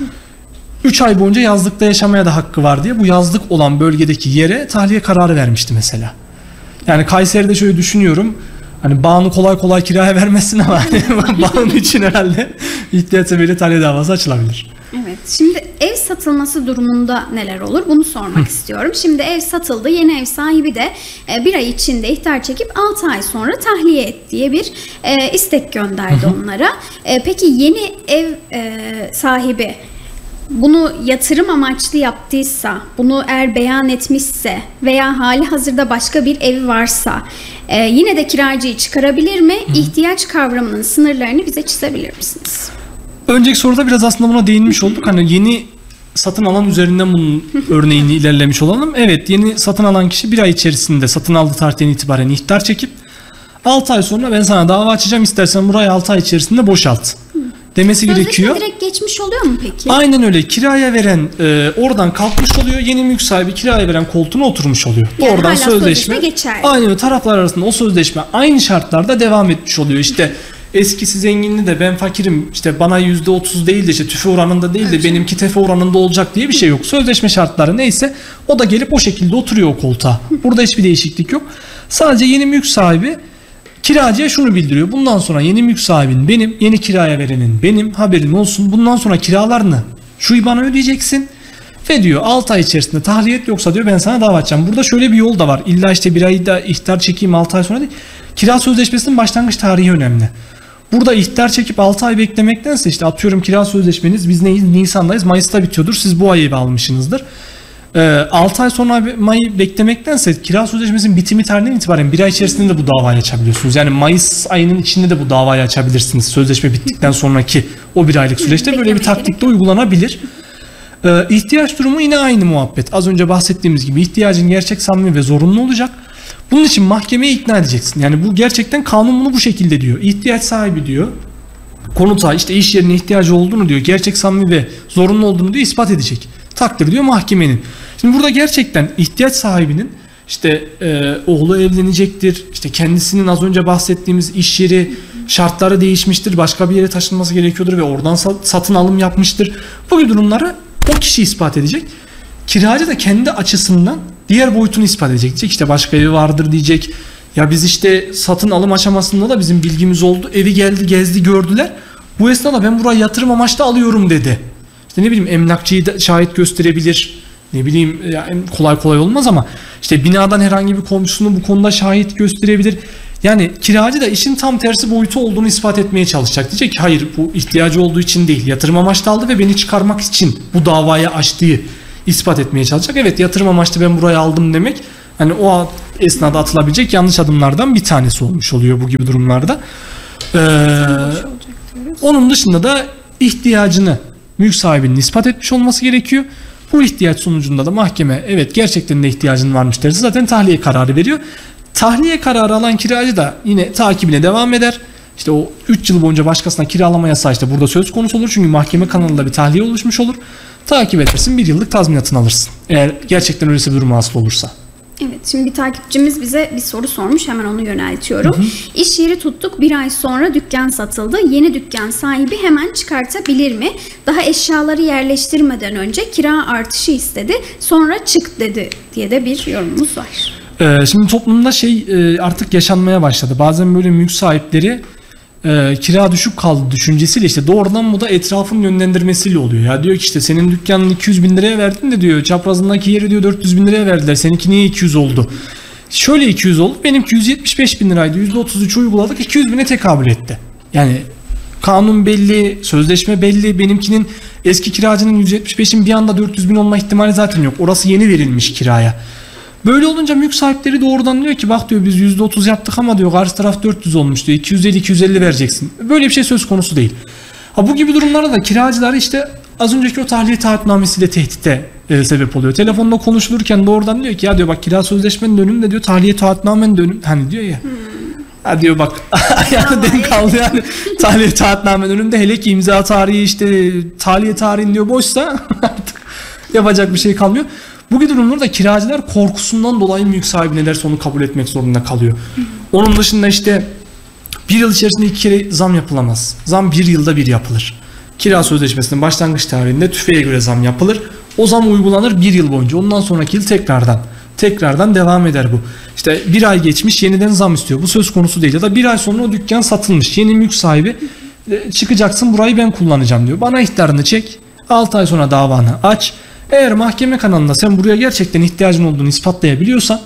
3 ay boyunca yazlıkta yaşamaya da hakkı var diye bu yazlık olan bölgedeki yere tahliye kararı vermişti mesela. Yani Kayseri'de şöyle düşünüyorum, hani bağını kolay kolay kiraya vermesin ama bağın için herhalde ihtiyaç sebebiyle tahliye davası açılabilir. Evet, şimdi ev satılması durumunda neler olur bunu sormak istiyorum. Şimdi ev satıldı, yeni ev sahibi de bir ay içinde ihtar çekip 6 ay sonra tahliye et diye bir istek gönderdi onlara. Peki yeni ev sahibi bunu yatırım amaçlı yaptıysa, bunu eğer beyan etmişse veya hali hazırda başka bir evi varsa yine de kiracıyı çıkarabilir mi? İhtiyaç kavramının sınırlarını bize çizebilir misiniz? Önceki soruda biraz aslında buna değinmiş olduk. Hani yeni satın alan üzerinden bunun örneğini ilerlemiş olalım. Evet, yeni satın alan kişi bir ay içerisinde satın aldığı tarihten itibaren ihtar çekip 6 ay sonra ben sana dava açacağım, istersen burayı 6 ay içerisinde boşalt demesi gerekiyor. Sözleşme direkt geçmiş oluyor mu peki? Aynen öyle. Kiraya veren oradan kalkmış oluyor. Yeni mülk sahibi kiraya veren koltuğuna oturmuş oluyor. Yani Oradan hala sözleşme geçerli. Aynen öyle. Taraflar arasında o sözleşme aynı şartlarda devam etmiş oluyor. İşte eskisi zenginli de ben fakirim, işte bana %30 değil de işte tüfe oranında değil de benimki tefe oranında olacak diye bir şey yok. Sözleşme şartları neyse o da gelip o şekilde oturuyor o koltuğa. Burada hiçbir değişiklik yok. Sadece yeni mülk sahibi kiracıya şunu bildiriyor: bundan sonra yeni mülk sahibin benim, yeni kiraya verenin benim, haberin olsun. Bundan sonra kiralarını şu IBAN'a ödeyeceksin ve diyor 6 ay içerisinde tahliyet yoksa diyor ben sana dava açacağım. Burada şöyle bir yol da var. İlla işte bir ayda ihtar çekeyim 6 ay sonra değil. Kira sözleşmesinin başlangıç tarihi önemli. Burada ihtar çekip 6 ay beklemektense, işte atıyorum kira sözleşmeniz, biz neyiz? Nisan'dayız, Mayıs'ta bitiyordur, siz bu ayı almışsınızdır. 6 ay sonra Mayı beklemektense kira sözleşmesinin bitimi tarihinden itibaren bir ay içerisinde de bu davayı açabiliyorsunuz. Yani Mayıs ayının içinde de bu davayı açabilirsiniz. Sözleşme bittikten sonraki o bir aylık süreçte böyle bir taktik de uygulanabilir. İhtiyaç durumu yine aynı muhabbet. Az önce bahsettiğimiz gibi ihtiyacın gerçek, samimi ve zorunlu olacak. Bunun için mahkemeyi ikna edeceksin. Yani bu gerçekten kanun bunu bu şekilde diyor. İhtiyaç sahibi diyor konuta, işte iş yerine ihtiyacı olduğunu diyor, gerçek, samimi ve zorunlu olduğunu diyor ispat edecek. Takdir diyor mahkemenin. Şimdi burada gerçekten ihtiyaç sahibinin işte oğlu evlenecektir, işte kendisinin az önce bahsettiğimiz iş yeri şartları değişmiştir, başka bir yere taşınması gerekiyordur ve oradan satın alım yapmıştır. Bu gibi durumları o kişi ispat edecek. Kiracı da kendi açısından diğer boyutunu ispat edecek. Diyecek işte başka evi vardır diyecek. Ya biz işte satın alım aşamasında da bizim bilgimiz oldu. Evi geldi, gezdi, gördüler. Bu esnada ben burayı yatırım amaçlı alıyorum dedi. İşte ne bileyim emlakçıyı da şahit gösterebilir. Ne bileyim yani kolay kolay olmaz ama işte binadan herhangi bir komşusunu bu konuda şahit gösterebilir. Yani kiracı da işin tam tersi boyutu olduğunu ispat etmeye çalışacak. Diyecek ki hayır, bu ihtiyacı olduğu için değil, yatırım amaçlı aldı ve beni çıkarmak için bu davayı açtığı ispat etmeye çalışacak. Evet, yatırım amaçlı ben burayı aldım demek hani o esnada atılabilecek yanlış adımlardan bir tanesi olmuş oluyor bu gibi durumlarda. Onun dışında da ihtiyacını mülk sahibinin ispat etmiş olması gerekiyor. Bu ihtiyaç sonucunda da mahkeme evet gerçekten de ihtiyacın varmış derse zaten tahliye kararı veriyor. Tahliye kararı alan kiracı da yine takibine devam eder. İşte o 3 yıl boyunca başkasına kiralama yasağı işte burada söz konusu olur. Çünkü mahkeme kanalında bir tahliye oluşmuş olur. Takip edersin, 1 yıllık tazminatını alırsın. Eğer gerçekten öylesi bir durum hasıl olursa. Evet, şimdi bir takipçimiz bize bir soru sormuş, hemen onu yöneltiyorum. İş yeri tuttuk, 1 ay sonra dükkan satıldı. Yeni dükkan sahibi hemen çıkartabilir mi? Daha eşyaları yerleştirmeden önce kira artışı istedi, sonra çık dedi diye de bir yorumumuz var. Şimdi toplumda artık yaşanmaya başladı. Bazen böyle mülk sahipleri kira düşük kaldı düşüncesiyle işte doğrudan bu da etrafın yönlendirmesiyle oluyor. Ya diyor ki işte senin dükkanını 200 bin liraya verdin de diyor çaprazındaki yeri diyor 400 bin liraya verdiler. Seninki niye 200 oldu? Şöyle 200 oldu. Benimki 175 bin liraydı. %33 uyguladık. 200 bine tekabül etti. Yani kanun belli, sözleşme belli. Benimkinin eski kiracının 175'in bir anda 400 bin olma ihtimali zaten yok. Orası yeni verilmiş kiraya. Böyle olunca mülk sahipleri doğrudan diyor ki bak diyor biz %30 yaptık ama diyor karşı taraf 400 olmuş diyor. 250 vereceksin. Böyle bir şey söz konusu değil. Bu gibi durumlarda da kiracılar işte az önceki o tahliye taahhütnamesiyle tehdite sebep oluyor. Telefonda konuşulurken doğrudan diyor ki ya diyor bak kira sözleşmenin önünde diyor tahliye taahhütnamenin de önünde hani diyor ya. Ha diyor bak yani denk kaldı yani tahliye taahhütnamenin önünde, hele ki imza tarihi işte tahliye tarihin diyor boşsa artık yapacak bir şey kalmıyor. Bu gibi durumlarda kiracılar korkusundan dolayı mülk sahibi ne derse onu kabul etmek zorunda kalıyor. Onun dışında işte 1 yıl içerisinde 2 kere zam yapılamaz. Zam 1 yılda 1 yapılır. Kira sözleşmesinin başlangıç tarihinde tüfeğe göre zam yapılır. O zam uygulanır 1 yıl boyunca. Ondan sonraki yıl tekrardan devam eder bu. İşte 1 ay geçmiş yeniden zam istiyor. Bu söz konusu değil. Ya da 1 ay sonra o dükkan satılmış. Yeni mülk sahibi çıkacaksın burayı ben kullanacağım diyor. Bana ihtarını çek. 6 ay sonra davanı aç. Eğer mahkeme kanalında sen buraya gerçekten ihtiyacın olduğunu ispatlayabiliyorsan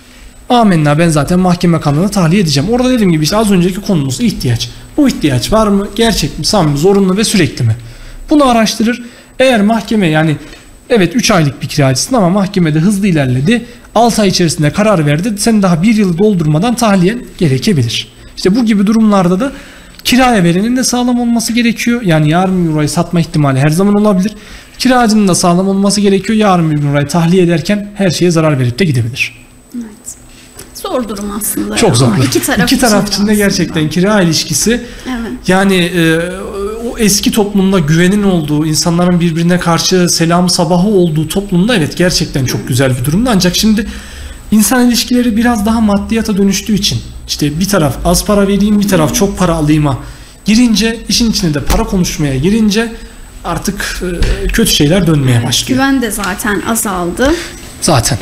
amenna ben zaten mahkeme kanalına tahliye edeceğim. Orada dediğim gibi işte az önceki konumuz ihtiyaç. Bu ihtiyaç var mı? Gerçek mi? Samimi, zorunlu ve sürekli mi? Bunu araştırır. Eğer mahkeme yani evet 3 aylık bir kiracısın ama mahkemede hızlı ilerledi. 6 ay içerisinde karar verdi. Sen daha 1 yıl doldurmadan tahliyen gerekebilir. İşte bu gibi durumlarda da kiraya verenin de sağlam olması gerekiyor. Yani yarın bir orayı satma ihtimali her zaman olabilir. Kiracının da sağlam olması gerekiyor. Yarın bir gün orayı tahliye ederken her şeye zarar verip de gidebilir. Evet. Zor durum aslında. Çok zor. İki taraf için de gerçekten kira ilişkisi. Evet. Yani o eski toplumda güvenin olduğu, insanların birbirine karşı selam sabahı olduğu toplumda evet gerçekten çok güzel bir durumda. Ancak şimdi insan ilişkileri biraz daha maddiyata dönüştüğü için işte bir taraf az para vereyim, bir taraf çok para alayım'a girince, işin içine de para konuşmaya girince artık kötü şeyler dönmeye başlıyor. Güven de zaten azaldı. Zaten.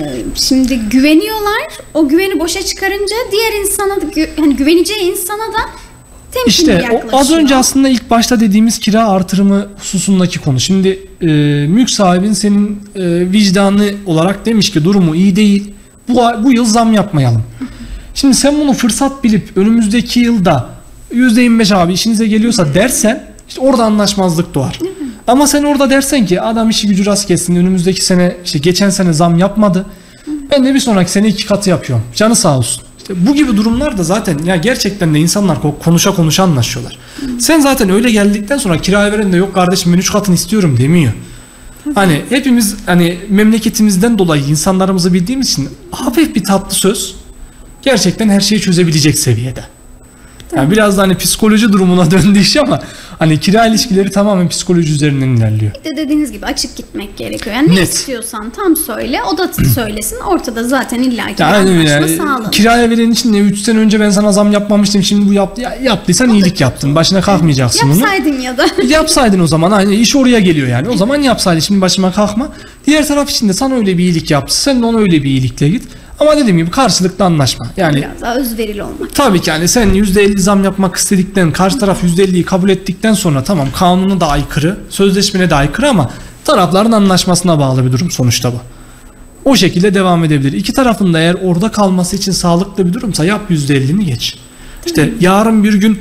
Şimdi güveniyorlar. O güveni boşa çıkarınca diğer insana hani güveneceği insana da temkinli İşte yaklaşıyor. az önce aslında ilk başta dediğimiz kira artırımı hususundaki konu. Şimdi mülk sahibin senin vicdanı olarak demiş ki durumu iyi değil. Bu yıl zam yapmayalım. Şimdi sen bunu fırsat bilip önümüzdeki yılda %25 abi işinize geliyorsa dersen işte orada anlaşmazlık doğar. Ama sen orada dersen ki adam işi gücü rast kessin, önümüzdeki sene işte geçen sene zam yapmadı. Ben de bir sonraki sene 2 katı yapıyorum. Canı sağ olsun. İşte bu gibi durumlar da zaten ya gerçekten de insanlar konuşa anlaşıyorlar. Sen zaten öyle geldikten sonra kiraya veren de yok kardeşim ben 3 katını istiyorum demiyor. Hani hepimiz hani memleketimizden dolayı insanlarımızı bildiğimiz için hafif bir tatlı söz gerçekten her şeyi çözebilecek seviyede. Yani biraz da hani psikoloji durumuna döndü iş ama hani kira ilişkileri tamamen psikoloji üzerinden ilerliyor. Bir de dediğiniz gibi açık gitmek gerekiyor. Yani ne istiyorsan tam söyle, o da söylesin. Ortada zaten illaki anlaşma sağlanır. Kiraya veren için ne 3 sene önce ben sana zam yapmamıştım şimdi bu yaptı. Ya, yaptıysan iyilik yaptın. Başına kalkmayacaksın onu. Yapsaydın ya da. Yapsaydın o zaman aynı iş oraya geliyor yani. O zaman yapsaydın şimdi başıma kalkma. Diğer taraf için de sana öyle bir iyilik yaptı. Sen de ona öyle bir iyilikle git. Ama dediğim gibi karşılıklı anlaşma. Yani biraz daha özverili olmak. Tabii ki yani sen %50 zam yapmak istedikten, karşı taraf %50'yi kabul ettikten sonra tamam kanuna da aykırı, sözleşmene de aykırı ama tarafların anlaşmasına bağlı bir durum sonuçta bu. O şekilde devam edebilir. İki tarafın da eğer orada kalması için sağlıklı bir durumsa yap %50'ni geç. İşte yarın bir gün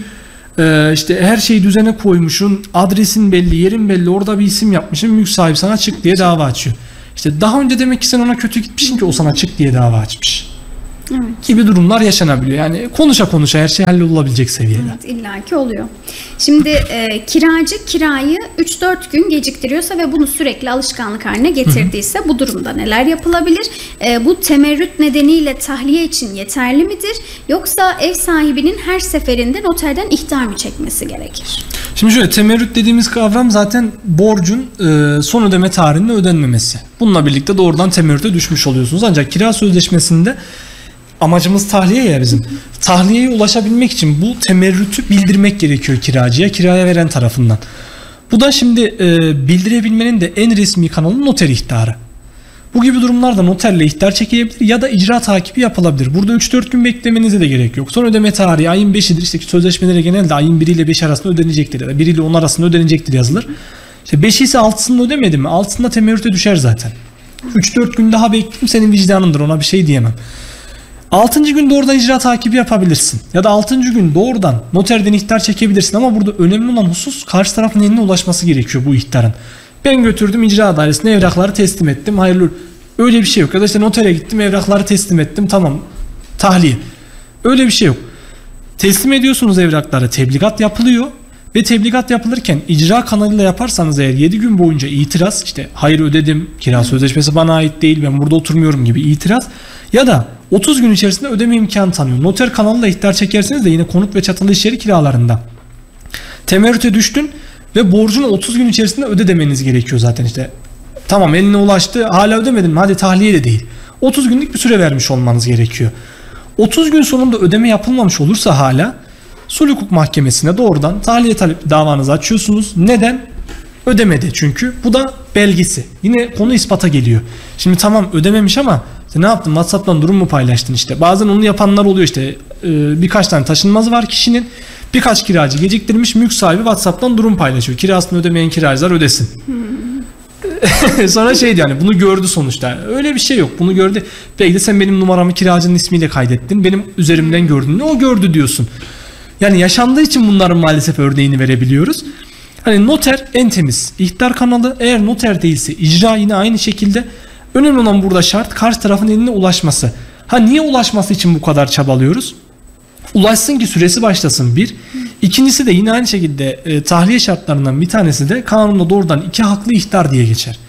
işte her şeyi düzene koymuşsun, adresin belli, yerin belli, orada bir isim yapmışsın, mülk sahibi sana çık diye dava açıyor. İşte daha önce demek ki sen ona kötü gitmişsin ki o sana çık diye dava açmış. Evet. Gibi durumlar yaşanabiliyor. Yani konuşa her şey hallolabilecek seviyede. Evet, illaki oluyor. Şimdi kiracı kirayı 3-4 gün geciktiriyorsa ve bunu sürekli alışkanlık haline getirdiyse bu durumda neler yapılabilir? Bu temerrüt nedeniyle tahliye için yeterli midir? Yoksa ev sahibinin her seferinde noterden ihtar mı çekmesi gerekir? Şimdi şöyle temerrüt dediğimiz kavram zaten borcun son ödeme tarihinde ödenmemesi. Bununla birlikte doğrudan temerrüte düşmüş oluyorsunuz. Ancak kira sözleşmesinde amacımız tahliye ya bizim. Tahliyeye ulaşabilmek için bu temerrütü bildirmek gerekiyor kiracıya, kiraya veren tarafından. Bu da şimdi bildirebilmenin de en resmi kanalı noter ihtarı. Bu gibi durumlarda noterle ihtar çekilebilir ya da icra takibi yapılabilir. Burada 3-4 gün beklemenize de gerek yok. Son ödeme tarihi ayın 5'idir. İşte sözleşmelere genelde ayın 1 ile 5 arasında ödenecektir ya da 1 ile 10 arasında ödenecektir yazılır. İşte 5 ise 6'sında ödemedi mi? 6'sında temerrüte düşer zaten. 3-4 gün daha bekleyeyim senin vicdanındır, ona bir şey diyemem. 6. gün doğrudan icra takibi yapabilirsin. Ya da 6. gün doğrudan noterden ihtar çekebilirsin ama burada önemli olan husus karşı tarafın eline ulaşması gerekiyor bu ihtarın. Ben götürdüm icra dairesine evrakları teslim ettim. Hayırlı. Öyle bir şey yok. Ya da işte notere gittim evrakları teslim ettim. Tamam. Tahliye. Öyle bir şey yok. Teslim ediyorsunuz evrakları. Tebligat yapılıyor. Ve tebligat yapılırken icra kanalıyla yaparsanız eğer 7 gün boyunca itiraz, işte hayır ödedim, kira sözleşmesi bana ait değil, ben burada oturmuyorum gibi itiraz ya da 30 gün içerisinde ödeme imkanı tanıyor. Noter kanalıyla ihtar çekerseniz de yine konut ve çatılı iş yeri kiralarında temerrüte düştün ve borcunu 30 gün içerisinde öde demeniz gerekiyor zaten işte. Tamam eline ulaştı, hala ödemedin mi? Hadi tahliye de değil. 30 günlük bir süre vermiş olmanız gerekiyor. 30 gün sonunda ödeme yapılmamış olursa hala Sulh Hukuk Mahkemesi'ne doğrudan tahliye talep davanızı açıyorsunuz. Neden? Ödemedi çünkü. Bu da belgesi. Yine konu ispata geliyor. Şimdi tamam ödememiş ama işte ne yaptın? WhatsApp'tan durum mu paylaştın işte. Bazen onu yapanlar oluyor işte. Birkaç tane taşınmazı var kişinin. Birkaç kiracı geciktirmiş. Mülk sahibi WhatsApp'tan durum paylaşıyor. Kirasını ödemeyen kiracılar ödesin. Sonra şey diyor yani bunu gördü sonuçta. Öyle bir şey yok. Bunu gördü. Belki de sen benim numaramı kiracının ismiyle kaydettin. Benim üzerimden gördün. Ne o gördü diyorsun. Yani yaşandığı için bunların maalesef örneğini verebiliyoruz. Hani noter en temiz ihtar kanalı. Eğer noter değilse icra yine aynı şekilde. Önemli olan burada şart karşı tarafın eline ulaşması. Ha niye ulaşması için bu kadar çabalıyoruz? Ulaşsın ki süresi başlasın bir. İkincisi de yine aynı şekilde tahliye şartlarından bir tanesi de kanunda doğrudan iki haklı ihtar diye geçer.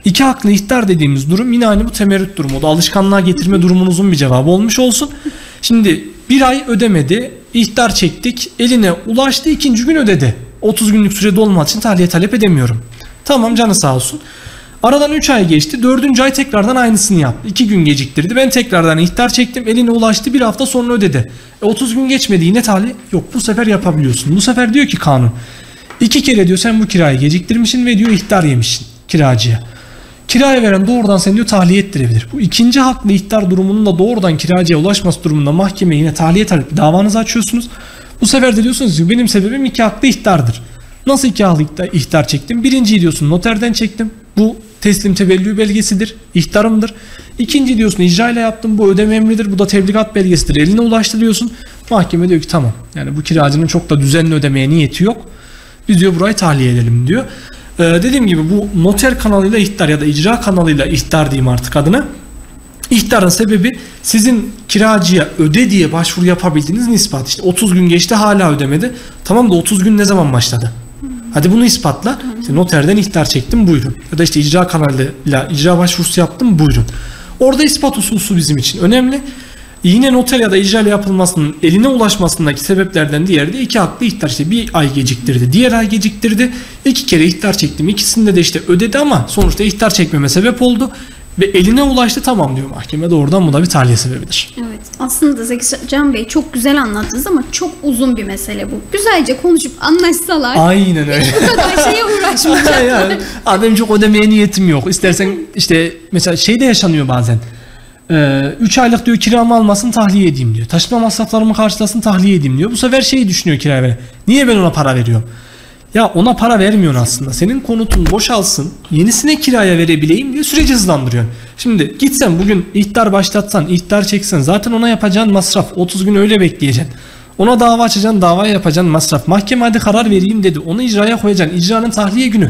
İki haklı ihtar dediğimiz durum yine aynı bu temerrüt durumu. O da alışkanlığa getirme durumunuzun bir cevabı olmuş olsun. Şimdi bir ay ödemedi, ihtar çektik, eline ulaştı, ikinci gün ödedi. 30 günlük sürede olmadığı için tahliye talep edemiyorum. Tamam, canı sağ olsun. Aradan 3 ay geçti, 4. ay tekrardan aynısını yaptı. 2 gün geciktirdi, ben tekrardan ihtar çektim, eline ulaştı, bir hafta sonra ödedi. 30 gün geçmedi, yine tahliye yok, bu sefer yapabiliyorsun. Bu sefer diyor ki kanun, 2 kere diyor sen bu kirayı geciktirmişsin ve diyor ihtar yemişsin kiracıya. Kiraya veren doğrudan seni diyor tahliye ettirebilir. Bu ikinci haklı ihtar durumunun da doğrudan kiracıya ulaşması durumunda mahkemeye yine tahliye talep davanızı açıyorsunuz. Bu sefer de diyorsunuz ki benim sebebim 2 haklı ihtardır. Nasıl 2 haklı ihtar çektim? Birinciyi diyorsun noterden çektim. Bu teslim tevellü belgesidir, ihtarımdır. İkinci diyorsun icra ile yaptım, bu ödeme emridir, bu da tebligat belgesidir, eline ulaştı diyorsun. Mahkeme diyor ki tamam, yani bu kiracının çok da düzenli ödemeye niyeti yok. Biz diyor burayı tahliye edelim diyor. Dediğim gibi bu noter kanalıyla ihtar ya da icra kanalıyla ihtar diyeyim artık adına. İhtarın sebebi sizin kiracıya öde diye başvuru yapabildiğiniz ispat. İşte 30 gün geçti hala ödemedi. Tamam da 30 gün ne zaman başladı? Hadi bunu ispatla. İşte noterden ihtar çektim, buyurun. Ya da işte icra kanalıyla icra başvurusu yaptım, buyurun. Orada ispat hususu bizim için önemli. Yine noter ya da icra ile yapılmasının eline ulaşmasındaki sebeplerden diğeri de 2 haklı ihtar. İşte bir ay geciktirdi, diğer ay geciktirdi. 2 kere ihtar çektim. İkisinde de işte ödedi ama sonuçta ihtar çekmeme sebep oldu. Ve eline ulaştı, tamam diyor mahkeme, doğrudan bu da bir tahliye sebebidir. Evet, aslında Zeki Can Bey çok güzel anlattınız ama çok uzun bir mesele bu. Güzelce konuşup anlaşsalar. Aynen öyle. Bu kadar şeye uğraşmayacaklar. Yani, benim çok ödemeye niyetim yok. İstersen işte mesela şey de yaşanıyor bazen. 3 aylık diyor kiramı almasın tahliye edeyim diyor. Taşıma masraflarımı karşılasın tahliye edeyim diyor. Bu sefer şeyi düşünüyor kiraya veren. Niye ben ona para veriyorum? Ya ona para vermiyorsun aslında. Senin konutun boşalsın, yenisine kiraya verebileyim diye süreci hızlandırıyorsun. Şimdi gitsen bugün ihtar başlatsan, ihtar çeksen zaten ona yapacağın masraf. 30 gün öyle bekleyeceksin. Ona dava açacaksın, davaya yapacağın masraf. Mahkeme hadi karar vereyim dedi. Onu icraya koyacaksın. İcranın tahliye günü.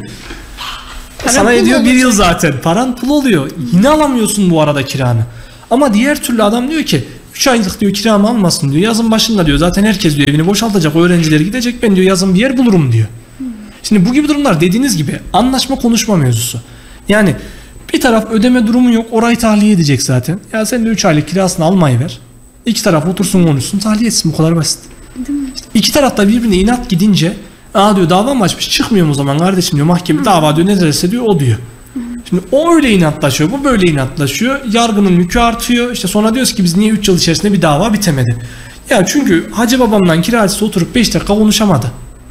Sana ediyor 1 yıl zaten. Paran pul oluyor. Yine alamıyorsun bu arada kiranı. Ama diğer türlü adam diyor ki 3 aylık diyor kiramı almasın diyor. Yazın başında diyor zaten herkes diyor evini boşaltacak, öğrenciler gidecek, ben diyor yazın bir yer bulurum diyor. Şimdi bu gibi durumlar dediğiniz gibi anlaşma konuşma mevzusu. Yani bir taraf ödeme durumu yok, orayı tahliye edecek zaten. Ya sen de 3 aylık kirasını almayı ver. İki taraf otursun konuşsun, tahliye etsin, bu kadar basit. İşte iki taraf da birbirine inat gidince diyor dava mı açmış, çıkmıyor mu o zaman kardeşim diyor, mahkeme dava diyor ne derse diyor o diyor. Şimdi o öyle inatlaşıyor, bu böyle inatlaşıyor. Yargının yükü artıyor. İşte sonra diyoruz ki biz niye 3 yıl içerisinde bir dava bitemedi? Ya çünkü Hacı babamdan kiracısı oturup 5 dakika konuşamadı.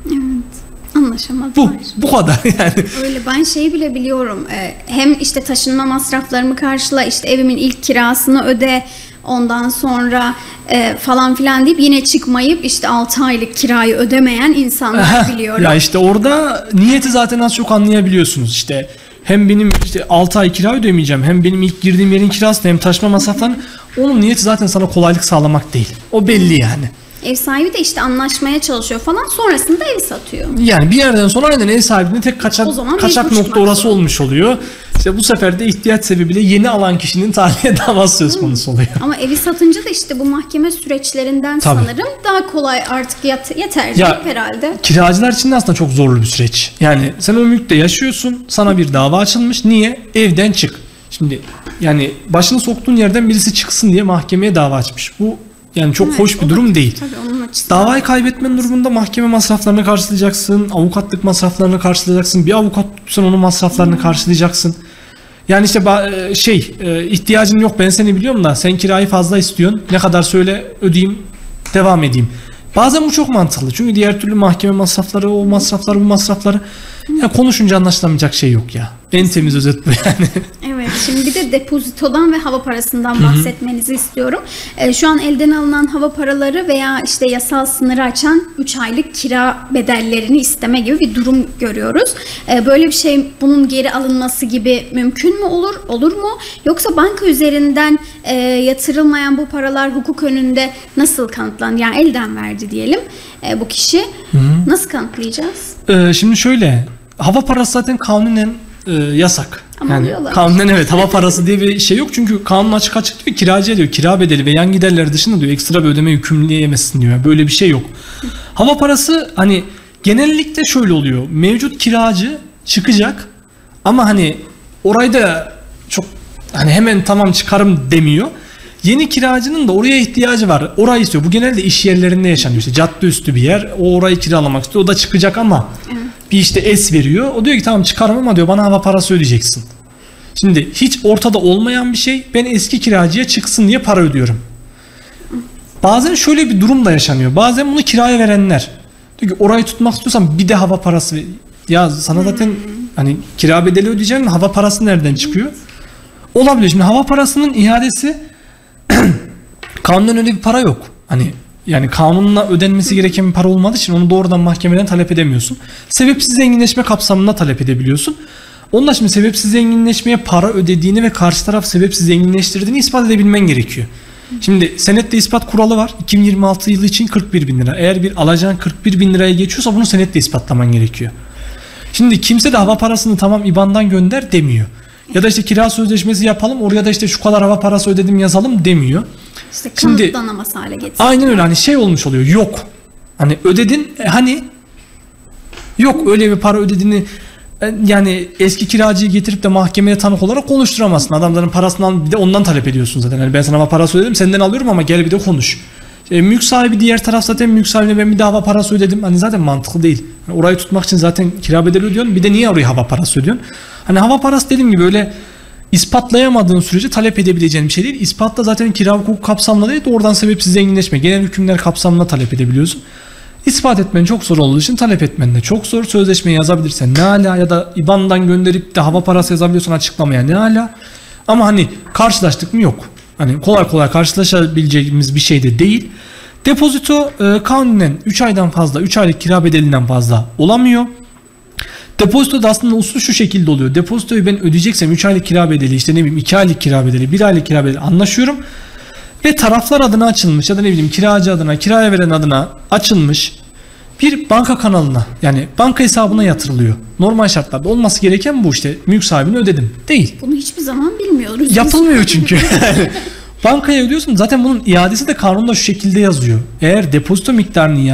Anlaşamadılar. Bu kadar yani. Öyle, ben şeyi bile biliyorum. Hem işte taşınma masraflarımı karşıla, işte evimin ilk kirasını öde, ondan sonra falan filan deyip yine çıkmayıp işte 6 aylık kirayı ödemeyen insanlar biliyorum. Ya işte orada niyeti zaten az çok anlayabiliyorsunuz. İşte hem benim işte 6 ay kira ödemeyeceğim, hem benim ilk girdiğim yerin kirası, hem taşıma masraflarını, onun niyeti zaten sana kolaylık sağlamak değil. O belli yani. Ev sahibi de işte anlaşmaya çalışıyor falan, sonrasında evi satıyor. Yani bir yerden sonra aynen ev sahibinin tek kaçak nokta orası olmuş oluyor. İşte bu sefer de ihtiyaç sebebiyle yeni alan kişinin tahliye davası söz konusu oluyor. Ama evi satınca da işte bu mahkeme süreçlerinden sanırım daha kolay artık yeter herhalde. Kiracılar için de aslında çok zorlu bir süreç. Yani sen o mülkte yaşıyorsun, sana bir dava açılmış. Niye? Evden çık. Şimdi yani başını soktuğun yerden birisi çıksın diye mahkemeye dava açmış. Bu yani çok hoş bir durum değil. Davayı kaybetmenin durumunda mahkeme masraflarını karşılayacaksın, avukatlık masraflarını karşılayacaksın, bir avukat tutsan onun masraflarını karşılayacaksın. Yani işte ihtiyacın yok, ben seni biliyorum da sen kirayı fazla istiyorsun, ne kadar söyle ödeyeyim, devam edeyim. Bazen bu çok mantıklı çünkü diğer türlü mahkeme masrafları, o masraflar, bu masrafları, ya konuşunca anlaşılamayacak şey yok ya. En temiz özet bu yani. Evet, şimdi bir de depozitodan ve hava parasından bahsetmenizi istiyorum. Şu an elden alınan hava paraları veya işte yasal sınırı açan 3 aylık kira bedellerini isteme gibi bir durum görüyoruz. Böyle bir şey, bunun geri alınması gibi mümkün mü olur mu? Yoksa banka üzerinden yatırılmayan bu paralar hukuk önünde nasıl kanıtlanır? Yani elden verdi diyelim bu kişi. Nasıl kanıtlayacağız? Şimdi şöyle, hava parası zaten kanunen yasak. Ama yani kanunen evet, hava parası diye bir şey yok çünkü kanun açık diyor, kiracıya diyor kira bedeli ve yan giderleri dışında diyor ekstra bir ödeme yükümleyemezsin diyor. Böyle bir şey yok. Hava parası hani genellikle şöyle oluyor. Mevcut kiracı çıkacak ama hani orayı da çok hani hemen tamam çıkarım demiyor. Yeni kiracının da oraya ihtiyacı var. Orayı istiyor. Bu genelde iş yerlerinde yaşanıyor. İşte cadde üstü bir yer. O orayı kiralamak istiyor. O da çıkacak ama bir işte es veriyor. O diyor ki tamam çıkarım ama diyor bana hava parası ödeyeceksin. Şimdi hiç ortada olmayan bir şey. Ben eski kiracıya çıksın diye para ödüyorum. Bazen şöyle bir durum da yaşanıyor. Bazen bunu kiraya verenler diyor ki orayı tutmak istiyorsan bir de hava parası. Ya sana zaten hani kira bedeli ödeyeceğim, hava parası nereden çıkıyor? Olabilir. Şimdi hava parasının iadesi kanunen öyle bir para yok. Hani yani kanunla ödenmesi gereken bir para olmadığı için onu doğrudan mahkemeden talep edemiyorsun. Sebepsiz zenginleşme kapsamında talep edebiliyorsun. Onunla şimdi sebepsiz zenginleşmeye para ödediğini ve karşı taraf sebepsiz zenginleştirdiğini ispat edebilmen gerekiyor. Şimdi senetle ispat kuralı var. 2026 yılı için 41 bin lira. Eğer bir alacağın 41 bin liraya geçiyorsa bunu senetle ispatlaman gerekiyor. Şimdi kimse de hava parasını tamam IBAN'dan gönder demiyor. Ya da işte kira sözleşmesi yapalım oraya da işte şu kadar hava parası ödedim yazalım demiyor. İşte kanıtlanamaz hale getirsin. Aynen öyle, hani şey olmuş oluyor, yok. Hani ödedin hani yok öyle bir para ödediğini yani eski kiracıyı getirip de mahkemeye tanık olarak konuşturamazsın. Adamların parasını al bir de ondan talep ediyorsun zaten. Yani ben sana hava parası ödedim senden alıyorum ama gel bir de konuş. Mülk sahibi diğer taraf zaten mülk sahibine ben bir de hava parası ödedim. Hani zaten mantıklı değil. Yani orayı tutmak için zaten kira bedeli ödüyorsun. Bir de niye oraya hava parası ödüyorsun? Hani hava parası dediğim gibi öyle ispatlayamadığın sürece talep edebileceğin bir şey değil. İspatla zaten kira hukuku kapsamında değil, doğrudan sebepsiz zenginleşme, genel hükümler kapsamında talep edebiliyorsun. İspat etmen çok zor olduğu için talep etmen de çok zor. Sözleşmeyi yazabilirsen ne ala, ya da IBAN'dan gönderip de hava parası yazabiliyorsan açıklamaya ne ala. Ama hani karşılaştık mı yok. Hani kolay kolay karşılaşabileceğimiz bir şey de değil. Depozito kanunen 3 aydan fazla, 3 aylık kira bedelinden fazla olamıyor. Depozito da aslında usul şu şekilde oluyor. Depozitoyu ben ödeyeceksem 3 aylık kira bedeli, işte ne bileyim 2 aylık kira bedeli, 1 aylık kira bedeli anlaşıyorum. Ve taraflar adına açılmış ya da ne bileyim kiracı adına, kiraya veren adına açılmış bir banka kanalına, yani banka hesabına yatırılıyor. Normal şartlarda olması gereken bu, işte mülk sahibine ödedim. Değil. Bunu hiçbir zaman bilmiyoruz. Yapılmıyor çünkü. Bankaya ödüyorsun. Zaten bunun iadesi de kanunda şu şekilde yazıyor. Eğer depozito miktarını